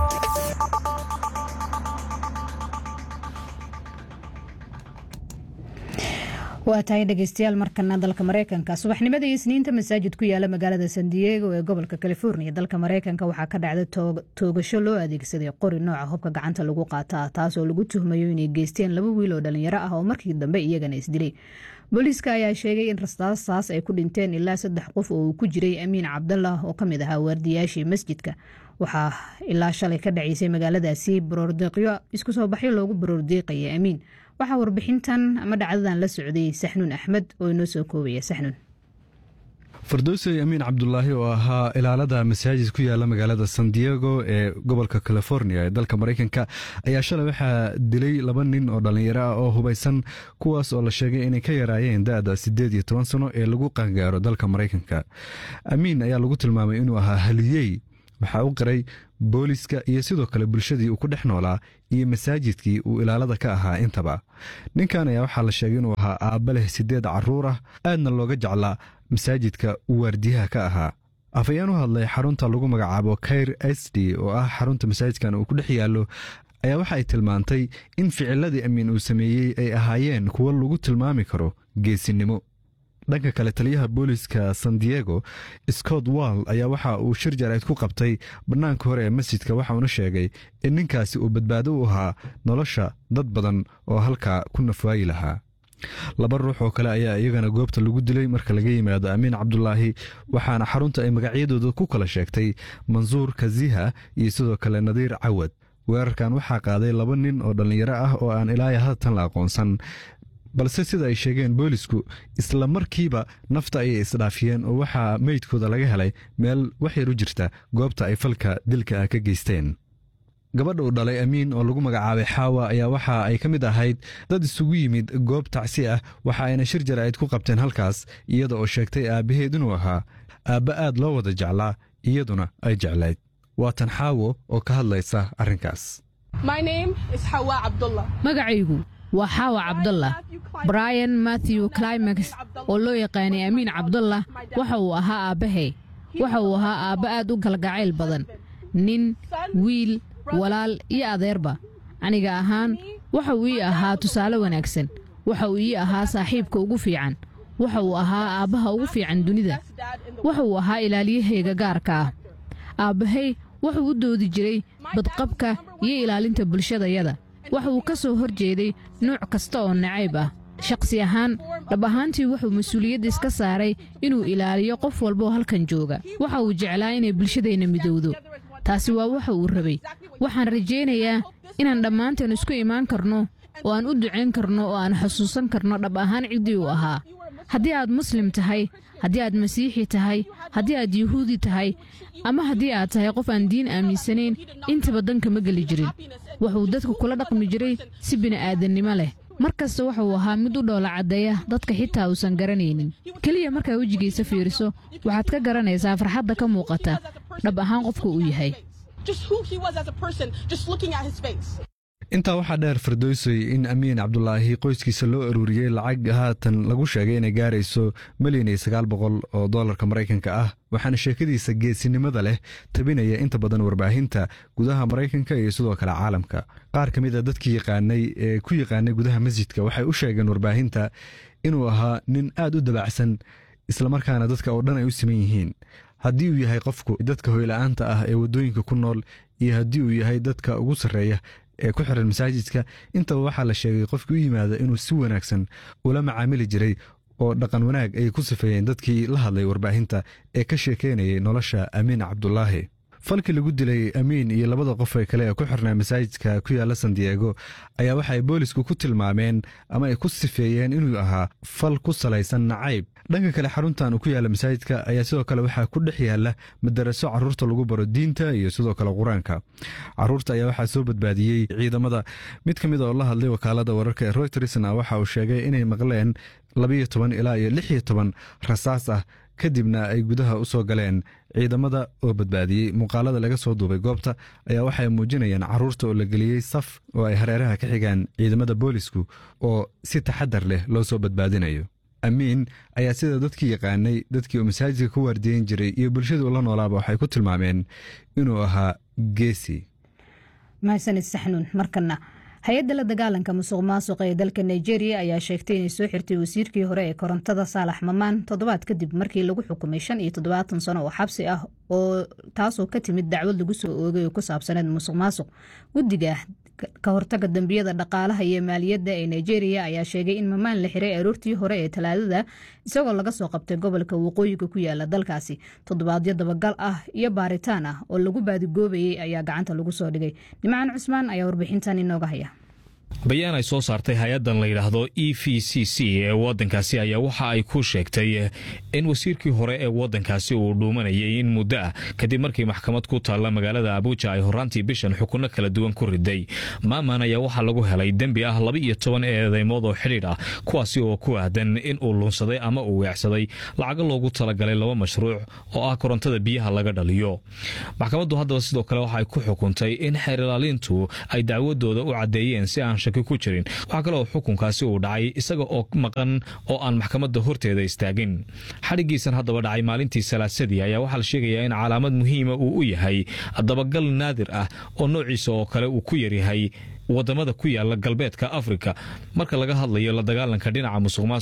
waa tahay dhegeystayaal, markana dalka Mareykanka subaxnimadii Isniinta masaajid ku yaala magaalada San Diego ee gobolka California dalka Mareykanka waxaa ka dhacday toogasho loo adeegsaday qori nooca hubka gacanta lagu qaataa, taas oo lagu tuhmayo inay geysteen 2 wiil oo dhalinyaro ah oo markii dambe iyagana isdilay. booliiska ayaa sheegay in rastaasaas ay ku dhinteen ilaa 3 qof oo uu ku jiray Amiin Cabdallah oo ka mid ahaa waardiyaashii masjidka. waxaa ilaa shalay ka dhacaysay magaaladaasi baroordiiqyo isku soo baxyo loogu baroordiiqayay Amiin. waxaa warbixintan ama dhacdadan la socday Saxnuun Axmed oo inoo soo koobaya. Saxnuun. Fardoosay Amiin Cabdullaahi oo ahaa ilaalada masaajid ku yaala magaalada San Diego ee gobolka California ee dalka Mareykanka ayaa shalay waxaa dilay 2 nin oo dhalinyaro ah oo hubaysan, kuwaas oo la sheegay inay ka yaraayeen da'da 18 sano ee lagu qaangaaro dalka Mareykanka. Amiin ayaa lagu tilmaamay inuu ahaa haliyey. waxaa u qiray booliska iyo sidoo kale bulshadii uu ku dhex noolaa iyo masaajidkii uu ilaalada ka ahaa intaba. ninkan ayaa waxaa la sheegay inuu ahaa aabba leh 8 carruur ah, aadna looga jeclaa masaajidka uu waardiyaha ka ahaa. afayeen u hadlay xarunta lagu magacaabo Kair SD oo ah xarunta masaajidkan uu ku dhex yaallo ayaa waxa ay tilmaantay in ficiladii Amiin uu sameeyey ay ahaayeen kuwo lagu tilmaami karo geesinimo. dhanka kale taliyaha booliska San Diego Scott Wall ayaa waxa uu shir jaraa'id ku qabtay bannaanka hore ee masjidka, waxa uuna sheegay in ninkaasi uu badbaado u ahaa nolosha dad badan oo halkaa ku nafwaayi lahaa. 2 ruux oo kale ayaa iyagana goobta lagu dilay marka laga yimaado Amiin Cabdullaahi, waxaana xarunta ay magacyadooda ku kala sheegtay Mansuur Kaziha iyo sidoo kale Nadiir Cawad. weerarkan waxaa qaaday 2 nin oo dhalinyaro ah oo aan ilaa haatan la aqoonsan. balse sida ay sheegeen boolisku isla markiiba nafta ayay isdhaafiyeen oo waxaa meydkooda laga helay meel wax yar u jirta goobta ay falka dilka ah ka geysteen. gabadha uu dhalay amiin oo lagu magacaabay xaawa ayaa waxa ay ka mid ahayd dad isugu yimid goob tacsi ah waxa ayna shir jaraa'id ku qabteen halkaas iyada oo sheegtay aabbaheed inuu ahaa aabba aad loo wada jeclaa iyaduna ay jeclayd. waa tan xaawo oo ka hadlaysa arrinkaas. magacaygu waa xaawa cabdallah. brian matthew climax oo loo yaqaanay amiin cabdallah waxa uu ahaa aabbahay. waxa uu ahaa aabba aad u kalgacayl badan, nin, wiil, walaal iyo adeerba. aniga ahaan waxa uu ii ahaa tusaale wanaagsan. waxa uu ii ahaa saaxiibka ugu fiican. waxa uu ahaa aabbaha ugu fiican dunida. waxa uu ahaa ilaaliyahayga gaarka ah. aabbahay wuxuu u doodi jiray badqabka iyo ilaalinta bulshadayada. waxa uu ka soo hor jeeday nooc kasta oo nacayb ah. shakhsi ahaan dhab ahaantii wuxuu mas-uuliyadda iska saaray inuu ilaaliyo qof walba oo halkan jooga. waxa uu jeclaa inay bulshadeenna midowdo. taasi waa waxa uu rabay. waxaan rajaynayaa inaan dhammaanteen isku imaan karno oo aan u ducayn karno oo aan xusuusan karno dhab ahaan ciddii uu ahaa. haddii aad muslim tahay, haddii aad masiixi tahay, haddii aad yuhuudi tahay, ama haddii aad tahay qof aan diin aaminsanayn, intaba danka ma geli jirin. wuxuu dadka kula dhaqmi jiray si bini'aadannimo leh. mar kasta wuxuu ahaa mid u dhoola caddeeya dadka xitaa uusan garanaynin. keliya markaa wejigiisa fiiriso waxaad ka garanaysaa farxadda ka muuqata dhab ahaan qofka uu yahay. intaa waxaa dheer firdowsay in amiin cabdulaahi qoyskiisa loo aruuriyey lacag haatan lagu sheegay inay gaarayso $1,900,000 oo doolarka Maraykanka ah, waxaana sheekadiisa geesinimada leh tabinaya inta badan warbaahinta gudaha Maraykanka iyo sidoo kale caalamka. qaar ka mid a dadkii ku yaqaanay gudaha masjidka waxay u sheegeen warbaahinta inuu ahaa nin aad u dabacsan islamarkaana dadka oo dhan ay u siman yihiin. haddii uu yahay qofku dadka hoyla'aanta ah ee waddooyinka ku nool iyo haddii uu yahay dadka ugu sarreeya ee ku xiran masaajidka, intaba waxaa la sheegay qofkii u yimaada inuu si wanaagsan ula macaamili jiray oo dhaqan wanaag ay ku sifeeyeen dadkii la hadlay warbaahinta ee ka sheekeynayay nolosha amiin cabdulaahi. falkii lagu dilay amiin iyo labada qof ee kale ee ku xirnaa masaajidka ku yaala San Diego ayaa waxay boolisku ku tilmaameen ama ay ku sifeeyeen inuu ahaa fal ku salaysan nacayb. dhanka kale xaruntan ku yaala masaajidka ayaa sidoo kale waxaa ku dhex yaala madaraso carruurta lagu baro diinta iyo sidoo kale quraanka. carruurta ayaa waxaa soo badbaadiyey ciidamada. mid ka mid oo la hadlay wakaalada wararka ee Reuters waxa uu sheegay inay maqleen 12 ilaa 16 rasaas ah kadibna ay gudaha u soo galeen ciidamada oo badbaadiyey. muuqaalada laga soo duubay goobta ayaa waxay muujinayaan carruurta oo la geliyey saf oo ay hareeraha ka xigaan ciidamada boolisku oo si taxadar leh loo soo badbaadinayo. amiin ayaa sida dadkii yaqaanay dadkii uu masaajidka ku waardiyeyn jiray iyo bulshadu la noolaaba waxay ku tilmaameen inuu ahaa geesi. mahadsanid saxnuun. markana hay-adda la dagaalanka musuqmaasuqa ee dalka Nigeria ayaa sheegtay inay soo xirtay wasiirkii hore ee korontada Saalax Mamaan toddobaad kadib markii lagu xukumay 75 sano oo xabsi ah oo taasoo ka timid dacwad lagu soo oogay oo ku saabsaneed musuqmaasuq. guddiga ka hortaga dambiyada dhaqaalaha iyo maaliyadda ee Nigeria ayaa sheegay in Mamaan la xiray aroortii hore ee Talaadada isagoo laga soo qabtay gobolka waqooyiga ku yaala dalkaasi. toddobaadyo dabagal ah iyo baaritaan ah oo lagu baadigoobayay ayaa gacanta lagu soo dhigay. Nimcaan Cusmaan ayaa warbixintan inooga haya. bayaan ay soo saartay hay-addan la yidhaahdo EFCC ee waddankaasi ayaa waxa ay ku sheegtay in wasiirkii hore ee waddankaasi uu dhuumanayay in muddo ah kadib markii maxkamad ku taalla magaalada Abuja ay horaantii bishan xukunno kala duwan ku riday. Maaman ayaa waxaa lagu helay dembi ah 12 eedeymood oo xidhiidh ah kuwaasi oo ku aadan in uu lunsaday ama uu weecsaday lacago loogu talagalay 2 mashruuc oo ah korontada biyaha laga dhaliyo. maxkamaddu haddaba sidoo kale waxay ku xukuntay in xeer ilaalintu ay dacwadooda u caddeeyeen si aan shaki ku jirin. waxaa kale oo xukunkaasi uu dhacay isaga oo maqan oo aan maxkamadda horteeda istaagin. xadhigiisan haddaba dhacay maalintii Salaasadii ayaa waxaa la sheegayaa in calaamad muhiima uu u yahay dabagal naadir ah oo noociisa oo kale uu ku yaryahay wadamada ku yaala galbeedka Afrika marka laga hadlayo la dagaalanka dhinaca musuqmaasuqa.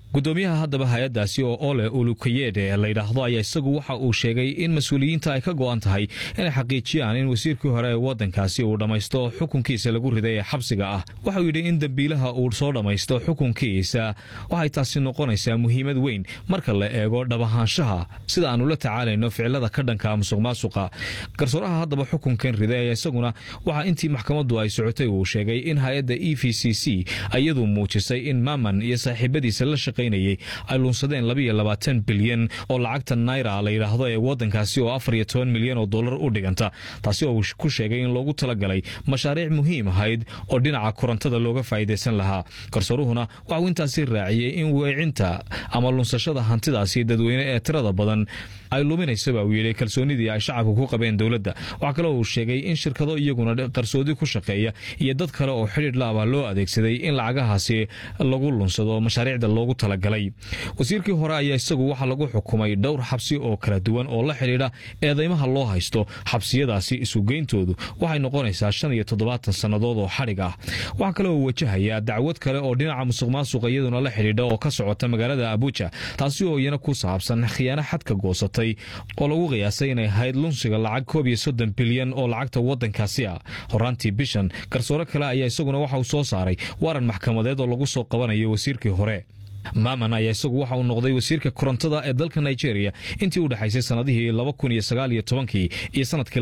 gudoomiyaha haddaba hay-addaasi oo ole ulukayede la yidhaahdo ayaa isagu waxa uu sheegay in mas-uuliyiinta ay ka go'an tahay inay xaqiijiyaan in wasiirkii hore ee waddankaasi uu dhammaysto xukunkiisa lagu riday ee xabsiga ah. waxauu yidhi in dembiilaha uu soo dhammaysto xukunkiisa waxay taasi noqonaysaa muhiimad weyn marka la eego dhabahaanshaha sida aanu la tacaalayno ficilada ka dhanka musuq maasuqa. garsooraha haddaba xukunkan riday ayaa isaguna waxaa intii maxkamaddu ay socotay uu sheegay in hay-adda e v c c iyadu muujisay in maaman iyo saaxiibadiisa la ay lunsadeen 22 bilyan oo lacagta naira la yidhaahdo ee waddankaasi oo 14 milyan oo dollar u dhiganta, taasi oo ku sheegay in loogu talagalay mashaariic muhiim ahayd oo dhinaca korontada looga faa'iidaysan lahaa. garsooruhuna waxa uu intaasi raaciyey in weecinta ama lunsashada hantidaasi dadweyne ee tirada badan ay luminaysaba uu yidhi kalsoonidii ay shacabku ku qabeen dowladda. waxaa kale uu sheegay in shirkado iyaguna qarsoodi ku shaqeeya iyo dad kale oo xidhiidh laaba loo adeegsaday in lacagahaasi lagu lunsado mashaariicda loogu talagalay. wasiirkii hore ayaa isagu waxaa lagu xukumay dhowr xabsi oo kala duwan oo la xidhiidha eedeymaha loo haysto. xabsiyadaasi isugeyntoodu waxay noqonaysaa 75 sannadood oo xadhig ah. waxaa kale oo wajahayaa dacwad kale oo dhinaca musuq maasuqa iyaduna la xidhiidha oo ka socota magaalada abuja, taasi oo iyana ku saabsan khiyaano xadka goosatay oo lagu qiyaasay inay ahayd lunsiga lacag 31 bilyan oo lacagta waddankaasi ah. horaantii bishan garsoore kale ayaa isaguna waxa uu soo saaray waaran maxkamadeed oo lagu soo qabanayo wasiirkii hore. maaman ayaa isagu waxa uu noqday wasiirka korontada ee dalka Nigeria intii u dhaxaysay sanadihii 2019 iyo sanadkii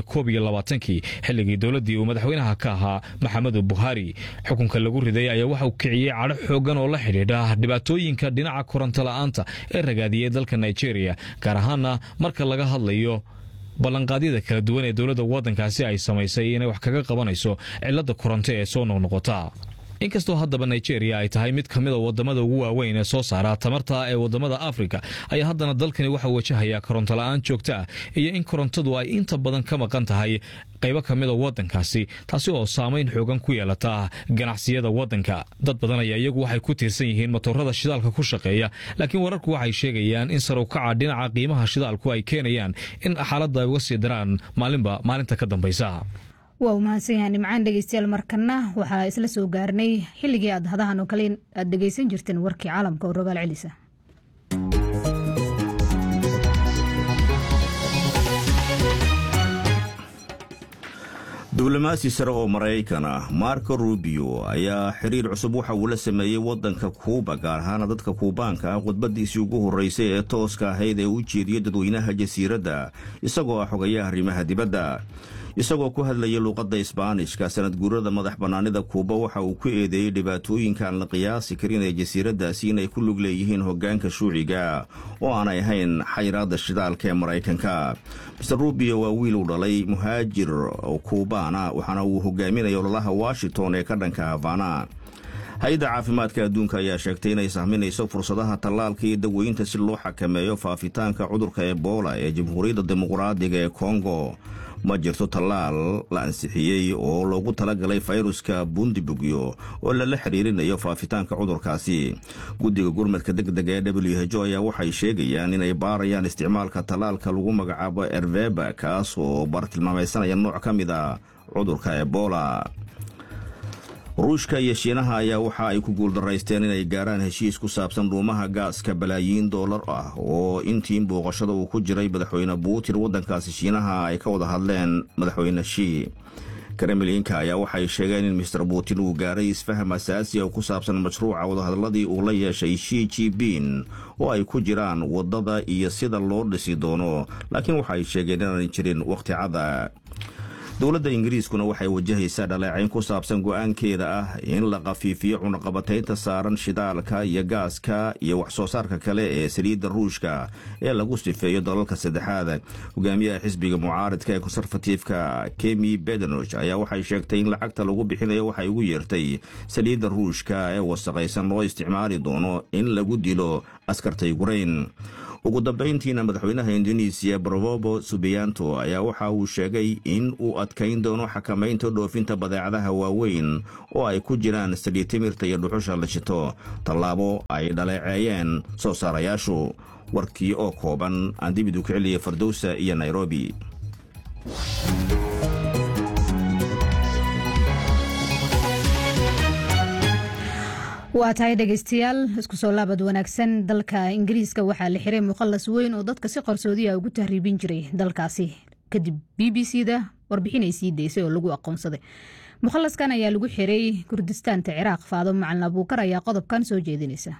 2021 xilligii dowladii uu madaxweynaha ka ahaa Maxamedu Buhari. xukunka lagu riday ayaa waxa uu kiciyay cadho xoogan oo la xidhiidha dhibaatooyinka dhinaca koronto la'aanta ee ragaadiyay dalka Nigeria, gaar ahaana marka laga hadlayo ballanqaadyada kala duwan ee dowladda waddankaasi ay samaysay inay wax kaga qabanayso cilada koronto ee soo noqnoqota. inkastoo haddaba Nigeria ay tahay mid ka mid a wadamada ugu waaweyn ee soo saara tamarta ee wadamada Afrika, ayaa haddana dalkani waxa wajahaya koronto la'aan joogto ah iyo in korontadu ay inta badan ka maqan tahay qaybo ka mid a waddankaasi, taasi oo saamayn xoogan ku yeelata ganacsiyada waddanka. dad badan ayaa iyagu waxay ku tiirsan yihiin matoorada shidaalka ku shaqeeya, laakiin wararku waxay sheegayaan in sare u kaca dhinaca qiimaha shidaalku ay keenayaan in xaaladda ay uga sii daraan maalinba maalinta ka dambaysa. waa mahadsan yahay nimcaan. dhegeystayaal, markana waxaa isla soo gaarnay xilligii aad hadahan oo kale aad dhegeysan jirteen warkii caalamka oo rogaal celisa. diblomaasi sare oo Maraykan ah Marco Rubio ayaa xiriir cusub waxa uu la sameeyay waddanka Kuuba, gaar ahaan dadka Kuubaanka ah. khudbadiisii ugu horeysay ee tooska ahayd ee u jeediyay dadweynaha jasiiradda isagoo ah xogayaha arrimaha dibadda. isagoo ku hadlayay luuqadda Isbaanishka sanad guurada madax bannaanida Kuuba, waxa uu ku eedeeyey dhibaatooyinka aan la qiyaasi karin ee jasiiraddaasi inay ku lug leeyihiin hoggaanka shuuciga oo aanay ahayn xayiraadda shidaalka ee Maraykanka. Mr. Rubio waa wiil u dhalay muhaajir oo Kuubaana, waxaana uu hogaaminaya ololaha Washington ee ka dhanka Havana. hay-adda caafimaadka adduunka ayaa sheegtay inay sahminayso fursadaha tallaalka iyo daweynta si loo xakameeyo faafitaanka cudurka Ebola ee Jamhuuriyadda Dimuqraadiga ee Kongo. ma jirto tallaal la ansixiyey oo loogu talagalay fayruska bundibugyo oo lala xiriirinayo faafitaanka cudurkaasi. guddiga gurmadka degdega ee WHO ayaa waxay sheegayaan inay baarayaan isticmaalka tallaalka lagu magacaabo Erveba, kaas oo bartilmaamaysanaya nooc ka mid a cudurka Ebola. ruushka iyo shiinaha ayaa waxa ay ku guuldaraysteen inay gaaraan heshiis ku saabsan dhuumaha gaaska balaayiin dollar ah oo intii booqashada uu ku jiray madaxweyne Putin waddankaasi shiinaha ay ka wada hadleen madaxweyne Xi. Kremlinka ayaa waxay sheegeen in Mr. Putin uu gaaray isfaham asaasi oo ku saabsan mashruuca wadahadalladii uu la yeeshay Xi Jinping oo ay ku jiraan waddada iyo sida loo dhisi doono, laakiin waxay sheegeen inaan jirin waqti cada. dowladda Ingiriiskuna waxay wajahaysaa dhaleecayn ku saabsan go'aankeeda ah in la qafiifiyo cunaqabataynta saaran shidaalka iyo gaaska iyo wax soo saarka kale ee saliidda ruushka ee lagu sifeeyo dalalka saddexaad. hogaamiyaha xisbiga mucaaridka ee konserfatiifka Kemi Badenoch ayaa waxay sheegtay in lacagta lagu bixinayo waxay ugu yeertay saliidda ruushka ee wasaqaysan loo isticmaali doono in lagu dilo askarta Ukraine. ugu dambayntiina madaxweynaha Indonesia Prabowo Subianto ayaa waxa uu sheegay in uu adkayn doono xakamaynta dhoofinta badeecadaha waaweyn oo ay ku jiraan saliid timirta iyo dhuxusha la shito, tallaabo ay dhaleeceeyeen soo saarayaashu. warkii oo kooban aan dib u kiciliyay Fardowsa iyo Nairobi. waa tahay dhegeystayaal isku soo laabad wanaagsan. dalka ingiriiska waxaa la xiray mukhallas weyn oo dadka si qarsoodiya ugu tahriibin jiray dalkaasi kadib BBC-da warbixin ay sii deysay oo lagu aqoonsaday. mukhallaskan ayaa lagu xiray Kurdistaanta Ciraaq. Faado Macalin Abuukar ayaa qodobkan soo jeedinaysa.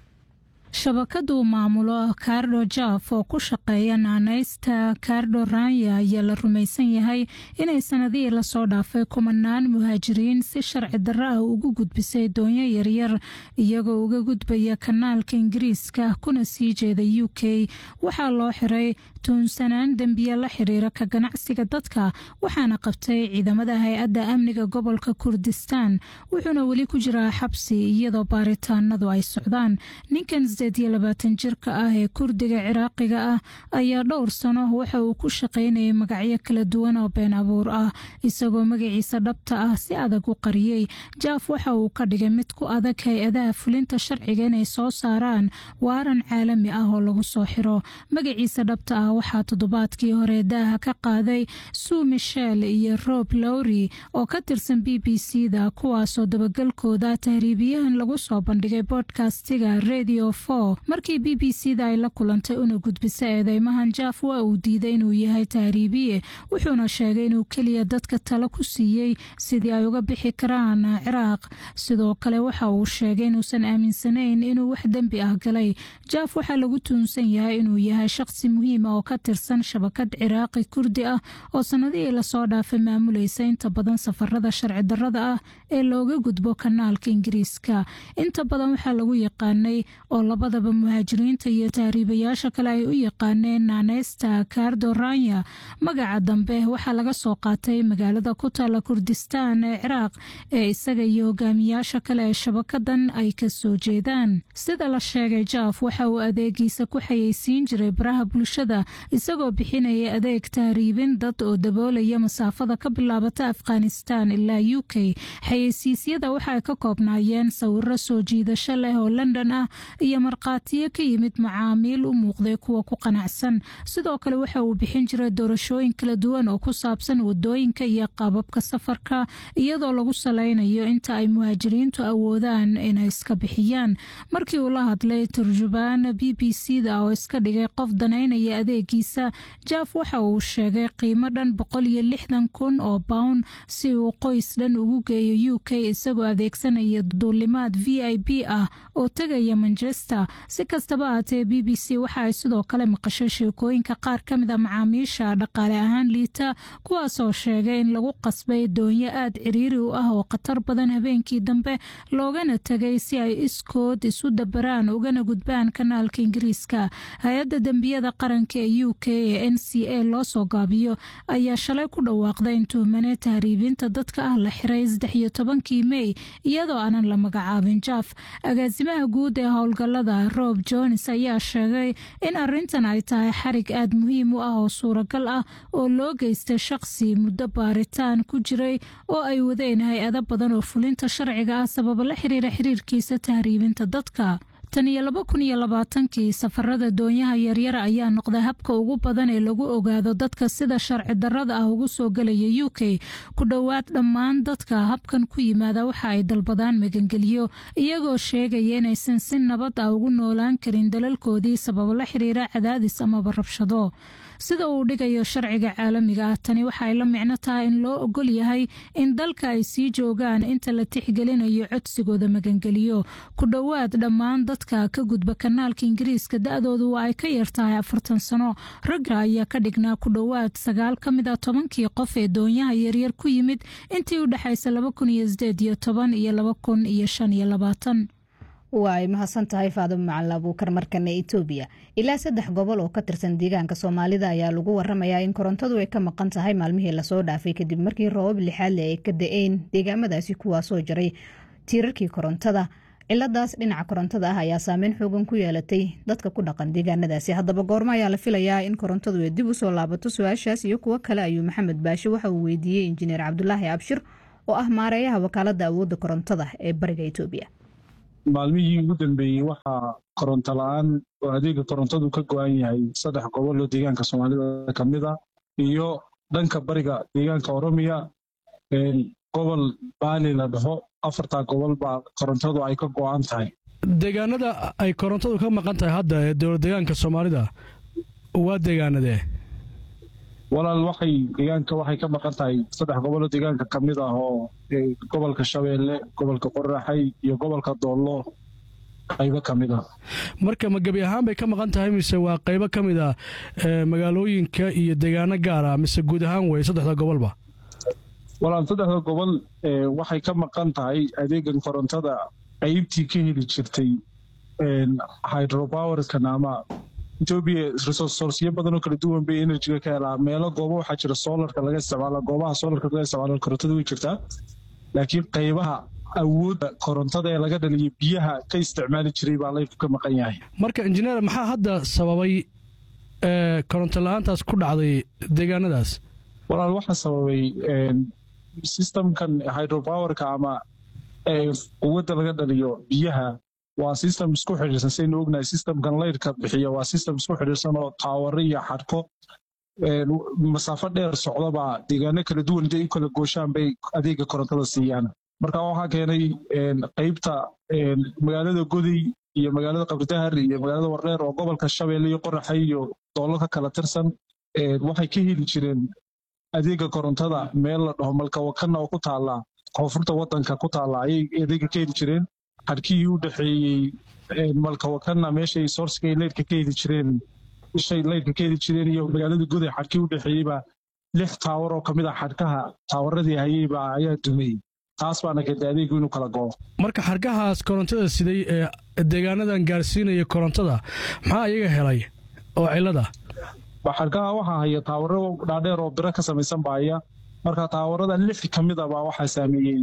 shabakadu maamulo Cardo Jaf oo ku shaqeeya naanaysta Cardo Ranya ayaa la rumaysan yahay inay sanadihii lasoo dhaafay kumanaan muhaajiriin si sharci darro ah ugu gudbisay doonyo yaryar iyagoo uga gudbaya kanaalka Ingiriiska kuna sii jeeda UK. waxaa loo xiray tuunsanaan dembiye la xiriira ka ganacsiga dadka waxaana qabtay ciidamada hay-adda amniga gobolka Kurdistaan wuxuuna weli ku jiraa xabsi iyadoo baaritaanadu ay socdaan. ninkan 28 jirka ah ee Kurdiga Ciraaqiga ah ayaa dhowr sano waxa uu ku shaqaynayay magacyo kala duwan oo been abuur ah isagoo magaciisa dhabta ah si adag u qariyay. Jaf waxa uu ka dhigay mid ku adag hay-adaha fulinta sharciga inay soo saaraan waaran caalami ah oo lagu soo xiro. magaciisa dhabta ah waxaa toddobaadkii hore daaha ka qaaday Sue Michel iyo Rob Lowry oo ka tirsan BBC-da kuwaasoo dabagalkooda tahriibiyahan lagu soo bandhigay bodcastiga Radio 4. markii BBC-da ay la kulantay una gudbisay eedeymahan Jaf waa uu diiday inuu yahay tahriibiye wuxuuna sheegay inuu keliya dadka talo ku siiyey sidii ay uga bixi karaan Ciraaq. sidoo kale waxa uu sheegay inuusan aaminsanayn inuu wax dembi ah galay. Jaf waxaa lagu tuunsan yahay inuu yahay shaqsi muhiim ah oo ka tirsan shabakad Ciraaqi Kurdi ah oo sanadihii lasoo dhaafay maamulaysa inta badan safarada sharci darrada ah ee looga gudbo kanaalka Ingiriiska. inta badan waxaa lagu yaqaanay oo labadaba muhaajiriinta iyo tahriibayaasha kale ay u yaqaaneen naanaysta Cardo Ranya. magaca dambe waxaa laga soo qaatay magaalada ku taala Kurdistaan ee Ciraaq ee isaga iyo hogaamiyaasha kale ee shabakadan ay ka soo jeedaan. sida la sheegay Jaf waxa uu adeegiisa ku xayeysiin jiray baraha bulshada isagoo bixinaya adeeg tahriibin dad oo daboolaya masaafada ka bilaabata Afghanistan ilaa UK. xayeysiisyada waxay ka koobnaayeen sawirro soo jiidasho leh oo London ah iyo marqaatiyo ka yimid macaamiil u muuqday kuwa ku qanacsan. sidoo kale waxa uu bixin jiray doorashooyin kala duwan oo ku saabsan wadooyinka iyo qaababka safarka iyadoo lagu saleynayo inta ay muhaajiriintu awoodaan inay iska bixiyaan. markii uu la hadlay turjubaan BBC-da oo iska dhigay qof danaynaya adeegiisa Jaf waxa uu sheegay qiimo dhan 160,000 oo pound si uu qoys dhan ugu geeyo UK isagoo adeegsanaya duulimaad VIP ah oo tagaya Manchester. si kastaba ahaatee BBC waxa ay sidoo kale maqashay sheekooyinka qaar ka mid ah macaamiisha dhaqaale ahaan liita kuwaasoo sheegay in lagu qasbay doonyo aad ciriiri u ah oo khatar badan habeenkii dambe loogana tagay si ay iskood isu dabaraan ugana gudbaan kanaalka Ingiriiska. hay-adda dembiyada qaranka ee UK ee NCA loo soo gaabiyo ayaa shalay ku dhawaaqday in tuhmane tahriibinta dadka ah la xiray 13 May iyadoo aanan la magacaabin Jaf. agaasimaha guud ee howlgalada Rob Jones ayaa sheegay in arrintan ay tahay xarig aad muhiim u ah oo suuragal ah oo loo geystay shaqsi muddo baaritaan ku jiray oo ay wadeen hay-ado badan oo fulinta sharciga ah sabab la xiriira xiriirkiisa tahriibinta dadka. tan iyo 2020 safarada doonyaha yaryar ayaa noqday habka ugu badan ee lagu ogaado dadka sida sharci darrada ah ugu soo galaya UK. ku dhowaad dhammaan dadka habkan ku yimaada waxa ay dalbadaan magangeliyo iyagoo sheegaya inaysan si nabad ah ugu noolaan karin dalalkoodii sabab la xiriira cadaadis ama rabshado. sida uu dhigayo sharciga caalamiga ah tani waxay la micno tahay in loo ogol yahay in dalka ay sii joogaan inta la tixgelinayo codsigooda magangeliyo. ku dhowaad dhammaan dadka ka gudba kanaalka Ingiriiska da'doodu waa ay ka yartahay 40 sano. ragga ayaa ka dhignaa ku dhowaad 9 ka mid ah 10kii qof ee doonyaha yaryar ku yimid intii u dhaxaysay 2018 iyo 2025. waa ay mahadsan tahay Faado Macalin Abuukar. markana Itoobiya ilaa 3 gobol oo ka tirsan deegaanka Soomaalida ayaa lagu waramayaa in korontadu ay ka maqan tahay maalmihii la soo dhaafay kadib markii roobab lixaad leh ay ka da'een deegaamadaasi kuwaasoo jaray tiirarkii korontada. ciladaas dhinaca korontada ah ayaa saameyn xoogan ku yeelatay dadka ku dhaqan deegaanadaasi. haddaba goorma ayaa la filayaa in korontadu ay dib u soo laabato? su-aashaas iyo kuwo kale ayuu Maxamed Baashe waxa uu weydiiyey injineer Cabdulaahi Abshir oo ah maareeyaha wakaaladda awoodda korontada ee bariga Itoobiya. maalmihii ugu dambeeyey waxaa koronto la-aan oo adeega korontadu ka go-an yahay 3 gobol oo deegaanka Soomaalida ka mid ah iyo dhanka bariga deegaanka Oromiya gobol Baali la dhaho afartaa gobol baa korontadu ay ka go'an tahay. deegaanada ay korontadu ka maqan tahay hadda ee dowlad deegaanka Soomaalida waa deegaanadee? walaal waxay ka maqan tahay 3 gobol oo deegaanka kamid ah oo gobolka Shabeelle, gobolka Qorraxay iyo gobolka Doollo qaybo kamid ah. marka ma gabi ahaan bay ka maqan tahay mise waa qaybo kamid ah magaalooyinka iyo deegaano gaar ah mise guud ahaan way 3 gobolba? walaal 3 gobol waxay ka maqan tahay adeegan korontada qaybtii ka heli jirtay hydropower kanama Ethiopia resource badan oo kala duwan bay energy ka helaa. meelo goobo waxaa jira solarka laga isticmaalo, goobaha solarka laga isticmaalo korontada way jirtaa, laakiin qaybaha awoodda korontada ee laga dhaliyo biyaha ka isticmaali jiray baa leydku ka maqan yahay. marka injineer maxaa hadda sababay koronto la'aantaas ku dhacday deegaanadaas? walaal waxaa sababay systemkan hydropowerka ama quwadda laga dhaliyo biyaha waa system isku xidhiidhsan. saynu ognahay systemkan leydka bixiya waa system isku xidhiidhsan oo taawaro iyo xadhko masaafo dheer socdaba deegaano kala duwan intay u kala gooshaan bay adeega korontada siiyaan. marka waxaa keenay qaybta magaalada Goday iyo magaalada Qabridahar iyo magaalada Wareer oo gobolka Shabeelle iyo Qorraxay iyo Doollo ka kala tirsan waxay ka heli jireen adeega korontada meel la dhaho Malka Wakana oo ku taala koonfurta wadanka ku taala ayay adeega ka heli jireen. xadkii u dhaxeeyay Malka Wakana meeshay source-ka leedka ka heli jireen iyo magaalada Goday xadkii u dhaxeeyay ba 6 taawar oo kamid ah xadkaha taawaradii hayay baa ayaa dumay. taas baana ka adeegu inuu kala go'o. marka xargahaas korontada siday ee deegaanadan gaarsiinaya korontada maxaa iyaga helay oo cilada? xargaha waxaa haya taawaro dhaadheer oo biro ka samaysan baaya. marka taawarada 6 kamid ah baa waxaa saameeyay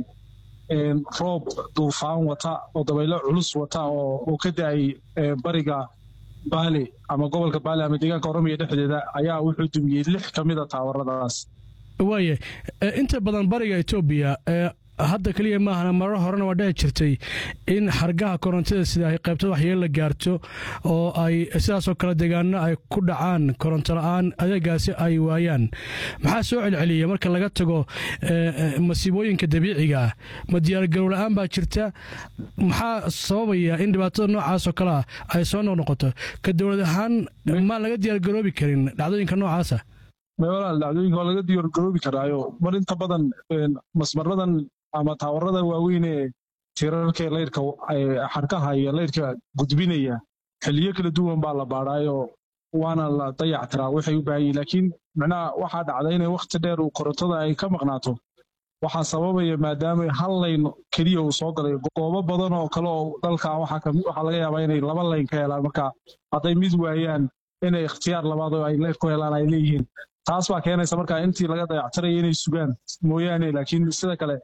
roob duufaan wata oo dabaylo culus wata oo ka da'ay bariga Baale ama gobolka Baale ama deegaanka Oromiya dhexdeeda ayaa wuxuu dumiyay 6 kamid ah taawaradaas. waaye inta badan bariga Ethiopia hadda kaliya maahan marar horena waa dhici jirtay in xargaha korontada sida ay qaybta waxyeello la gaarto oo ay sidaas oo kale deegaano ay ku dhacaan koronto la'aan adeegaasi ay waayaan. maxaa soo celceliya marka laga tago masiibooyinka dabiiciga ah? ma diyaargarow la'aan baa jirta? maxaa sababaya in dhibaatada noocaas oo kale ay soo noqnoqoto? ka dowlad ahaan ma laga diyaargaroobi karin dhacdooyinka noocaasa? walaal dhacdooyinka waa laga diyaargaroobi karaayo mar inta badan masmaradan ama taawarada waaweyn ee tirarka leydka xarkaha iyo leydka gudbinaya xilliyo kala duwan baa la baadhaayo waana la dayactiraa waxay u baahan yihiin. laakiin macnaha waxaa dhacda inay waqti dheer korontada ay ka maqnaato. waxaa sababaya maadaama hal layn keliya uu soo galay goobo badan oo kale oo dalka waxaa laga yaabaa inay 2 layn ka helaan. marka hadday mid waayaan inay ikhtiyaar labaad oo ay leyd ku helaan ay leeyihiin. taas baa keenaysa marka intii laga dayactiraya inay sugaan mooyaane, laakiin sida kale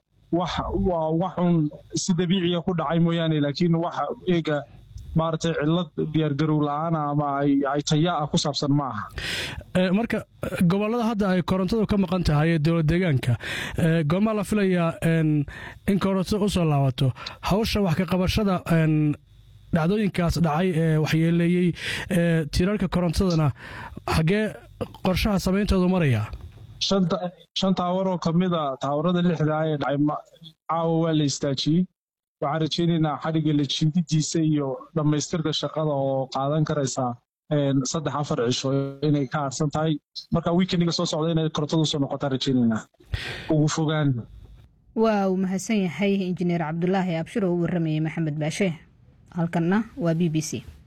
waxun si dabiiciya ku dhacay mooyaane, laakiin waxa eega maartay cilad diyaargarow la'aan ama ay tayaa ku saabsan ma aha. marka gobolada hadda ay korontadu ka maqan tahay ee dowlad deegaanka goormaa la filayaa in korontada u soo laabato? hawsha wax ka qabashada dhacdooyinkaas dhacay ee waxyeeleeyey tirarka korontadana xaggee qorshaha samayntoodu maraya? 5 taawar oo kamid ah taawarada 6 ee dhacay caawa waa la istaajiyey. waxaan rajaynaynaa xadhigga la jiididiisa iyo dhammaystirka shaqada oo qaadan karaysa 3-4 cisho inay ka harsan tahay. marka weekendiga soo socda inay korontadu soo noqotaan rajaynaynaa ugu fogaan. waa uu mahadsan yahay injineer Cabdulaahi Abshir oo u waramayay Maxamed Baashe. halkanna waa BBC.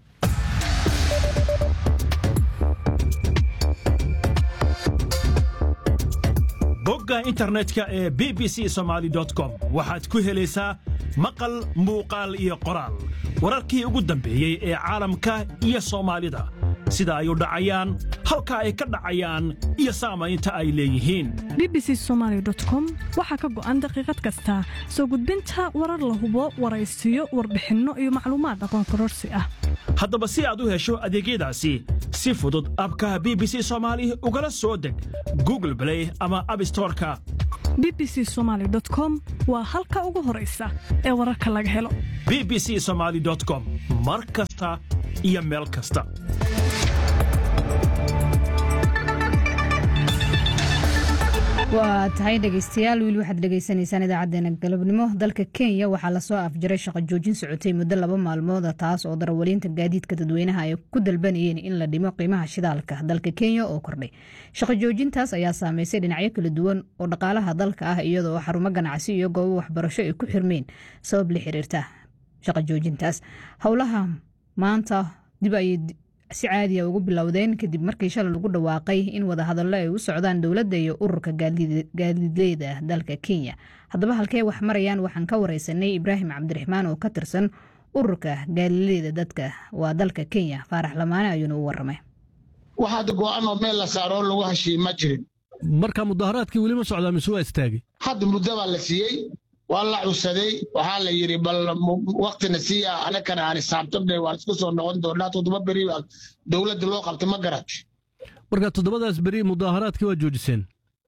bogga internetka ee bbcsomali.com waxaad ku helaysaa maqal, muuqaal iyo qoraal. wararkii ugu dambeeyey ee caalamka iyo Soomaalida, sida ay u dhacayaan, halka ay ka dhacayaan iyo saamaynta ay leeyihiin. bbcsomali.com waxaa ka go'an daqiiqad kasta soo gudbinta warar la hubo, waraysiyo, warbixinno iyo macluumaad aqoon kororsi ah. haddaba si aad u hesho adeegyadaasi si fudud abka BBC Somali ugala soo deg Google Play ama App Store-ka. bbcsomali.com waa halka ugu horeysa ee wararka laga helo. bbcsomali.com mar kasta iyo meel kasta. waa tahay dhegeystayaal wiil waxaad dhegeysanaysaan idaacadeena galabnimo dalka Kenya waxaa la soo afjaray shaqo joojin socotay muddo 2 maalmood taas oo darawaliinta gaadiidka dadweynaha ay ku dalbanayeen in la dhimo qiimaha shidaalka dalka Kenya oo kordhay shaqo joojintaas ayaa saameysay dhinacyo kala duwan oo dhaqaalaha dalka ah iyadoo xarumo ganacsi iyo goobo waxbarasho ay ku xirmeen sabab la xiriirta shaqo joojintaas howlaha maanta dib ay si caadi ah ugu bilowdeen kadib markii shalay lagu dhawaaqay in wada hadallo ay u socdaan dawladda iyo ururka gaadiidleyda dalka Kenya haddaba halkee wax marayaan waxaan ka wareysanay Ibraahim Cabdiraxmaan oo ka tirsan ururka gaadiidleyda dadka waa dalka Kenya Faarax Lamaane ayuu u waramay waxaad go'aan oo meel la saaro lagu heshiis ma jirin marka mudaharaadkii wali ma socdaa mise waa istaagay hadda muddo baa la siiyay walla cusaday waxaa la yiri bal waqtina siiya anakana aan saabtabnay waa isku soo noqon doonaa 7 beri dawladda loo qabtay ma garat marka 7daas beri mudaharaadkii waa joojiseen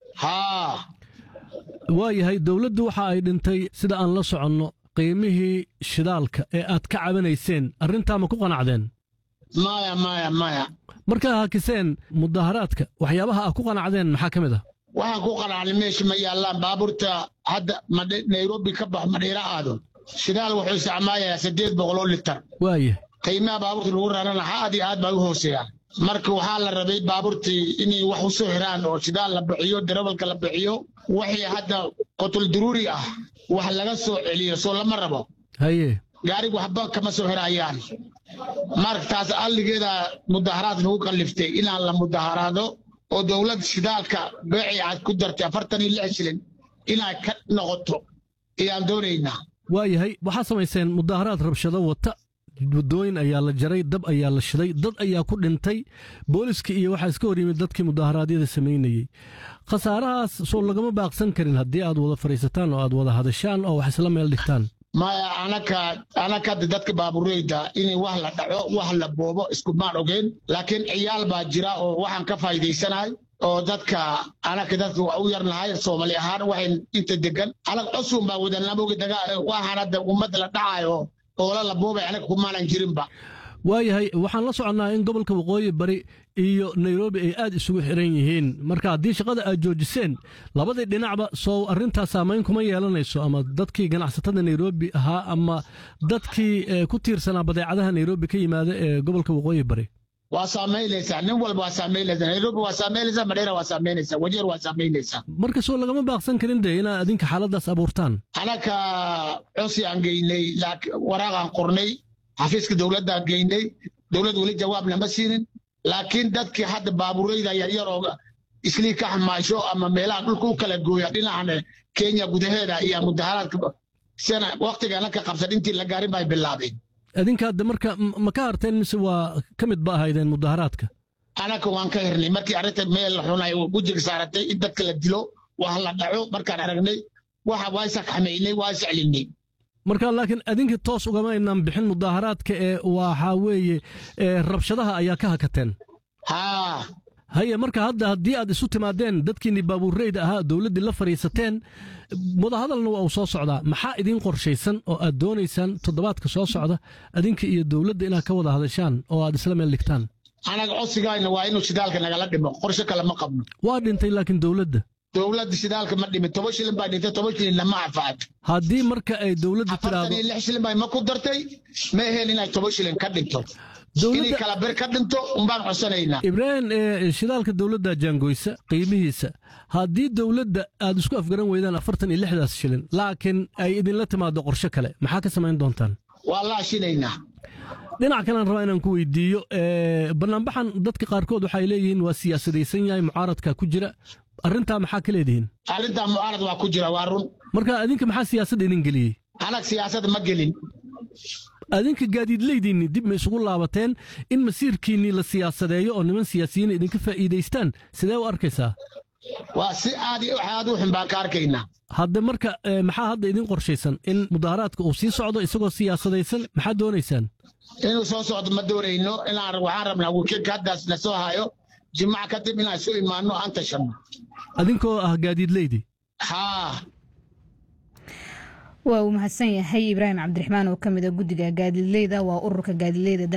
waayahay dawladdu waxa ay dhintay sida aan la soconno qiimihii shidaalka ee aad ka cabanayseen arrintaa ma ku qanacdeen maya markaa hakiseen mudaharaadka waxyaabaha aad ku qanacdeen maxaa ka mid ah waxaan ku qanacnay meesha ma yaalaan baabuurta hadda Nairobi ka bax Madeira aado shidaal wuxuu isticmaalayaa 800 litir waaye qiimaha baabuurta lagu raarana aad baa u hooseeyaa marka waxaa la rabay baabuurtii inay wax u soo xiraan oo shidaal la bixiyo darawalka la bixiyo wixii hadda qotul daruuri ah wax laga soo celiyo soo lama rabo haye gaari waxba kama soo xirayaan markaas alligeeda mudaharaad lagu qaliftay inaan la mudaharaado oo dawlad shidaalka beeci aad ku dartay 46 shilin inay ka noqoto iyaan doonaynaa waayahay waxaa samayseen mudaharaad rabshado wata wadooyin ayaa la jaray dab ayaa la shiday dad ayaa ku dhintay booliska iyo waxaa iska hor yimid dadkii mudaharaadyada samaynayey khasaarahaas soo lagama baaqsan karin haddii aad wada fadhiisataan oo aad wada hadashaan oo wax isla meel dhigtaan maya anaka dadka baabuureyda inay wax la dhaco wax la boobo isku maan ogeen laakiin ciyaal baa jira oo waxaan ka faa'iideysanahay oo dadka u yarnahay Soomaali ahaan waxay inta degan alag cusub baa wadanamooga daga waxaan hadda ummadda la dhacayo oo la boobay anaga kumaanan jirinba waayahay waxaan la soconnaa in gobolka waqooyi bari iyo Nairobi ay aad isugu xiran yihiin marka haddii shaqada aad joojiseen labadii dhinacba soo arrintaas saameyn kuma yeelanayso ama dadkii ganacsatada Nairobi ahaa ama dadkii ku tiirsanaa badeecadaha Nairobi ka yimaada ee gobolka waqooyi bari waa saameynaysaa nin walba waa saameynaysaa Nairobi waa saameynaysaa Madeira waa saameynaysaa Wajeer waa saameynaysaa marka soo lagama baaqsan karin inaad adinka xaaladaas abuurtaan anaka cusub aan geynay waraaqan qornay xafiiska dawladda geynay dawladdu wali jawaab lama siinin laakiin dadkii hadda baabuureyda yar oo isli ka xamaasho ama meelaha dhulka u kala gooya dhinacan Kenya gudaheeda iyo mudaharaadka sana waqtiga ka qabsan intii la gaarin bay bilaabeen adinka hadda marka ma ka harteen mise waa ka mid ba ahaydeen mudaharaadka anaka waan ka hirnay markii arrinta meel xunay wajiga saaratay in dadka la dilo wax la dhaco markaan aragnay waxa way saxmaynay waa saclinay marka laakiin adinka toos ugama inaan bixin mudaharaadka ee waxa weeye rabshadaha ayaa ka hakateen haye marka hadda haddii aad isu timaadeen dadkiinni baabuureyda ahaa dawladdii la fadhiisateen mudahadalna waa uu soo socdaa maxaa idiin qorshaysan oo aad doonaysaan 7 soo socda adinka iyo dawladda inaad ka wada hadashaan oo aad isla meel dhigtaan anaga codsigayna waa inuu shidaalka nagala dhimo qorshe kale ma qabno waa dhintay laakiin dawladda shidaalka ma dhimin 10 shilin baa dhintay 10 shilin lama afaad haddii marka ay dawladdu tiraahdo 46 shilin baa ma ku dartay ma ahayn inay 10 shilin ka dhinto dawladda kala ber ka dhinto umbaan codsanayna Ibrahim shidaalka dawladda jangoysa qiimihiisa haddii dawladda aad isku afgaran weydaan 46 shilin laakiin ay idin la timaado qorshe kale maxaa ka samayn doontaan wallahi shinaynaa dhinac kale aan rabaa inaan ku weydiiyo barnaamijkan dadka qaarkood waxay leeyihiin waa siyaasadaysan yahay mucaaradka ku jira arrintaa maxaa ka leedihiin arrintaa mucaarad waa ku jira waa run marka adinka maxaa siyaasad idin geliyey anag siyaasad ma gelin adinka gaadiidleydiinni dib ma isugu laabateen in masiirkiinni la siyaasadeeyo oo niman siyaasiyiin idinka faa'iidaystaan sidee u arkaysaa waa si aad u xun baan ka arkaynaa hadda marka maxaa hadda idin qorshaysan in mudaharaadka uu sii socdo isagoo siyaasadaysan maxaad doonaysaan inuu soo socdo ma doonayno waxaan rabnaa wakiilka haddaas na soo hayo jimcaha kadib inaan soo imaanno aan tashanno adinkoo ah gaadiidleydi waa uu mahadsan yahay Ibraahim Cabdiraxmaan oo ka mid ah guddiga gaadiidleyda waa ururka gaadiidleyda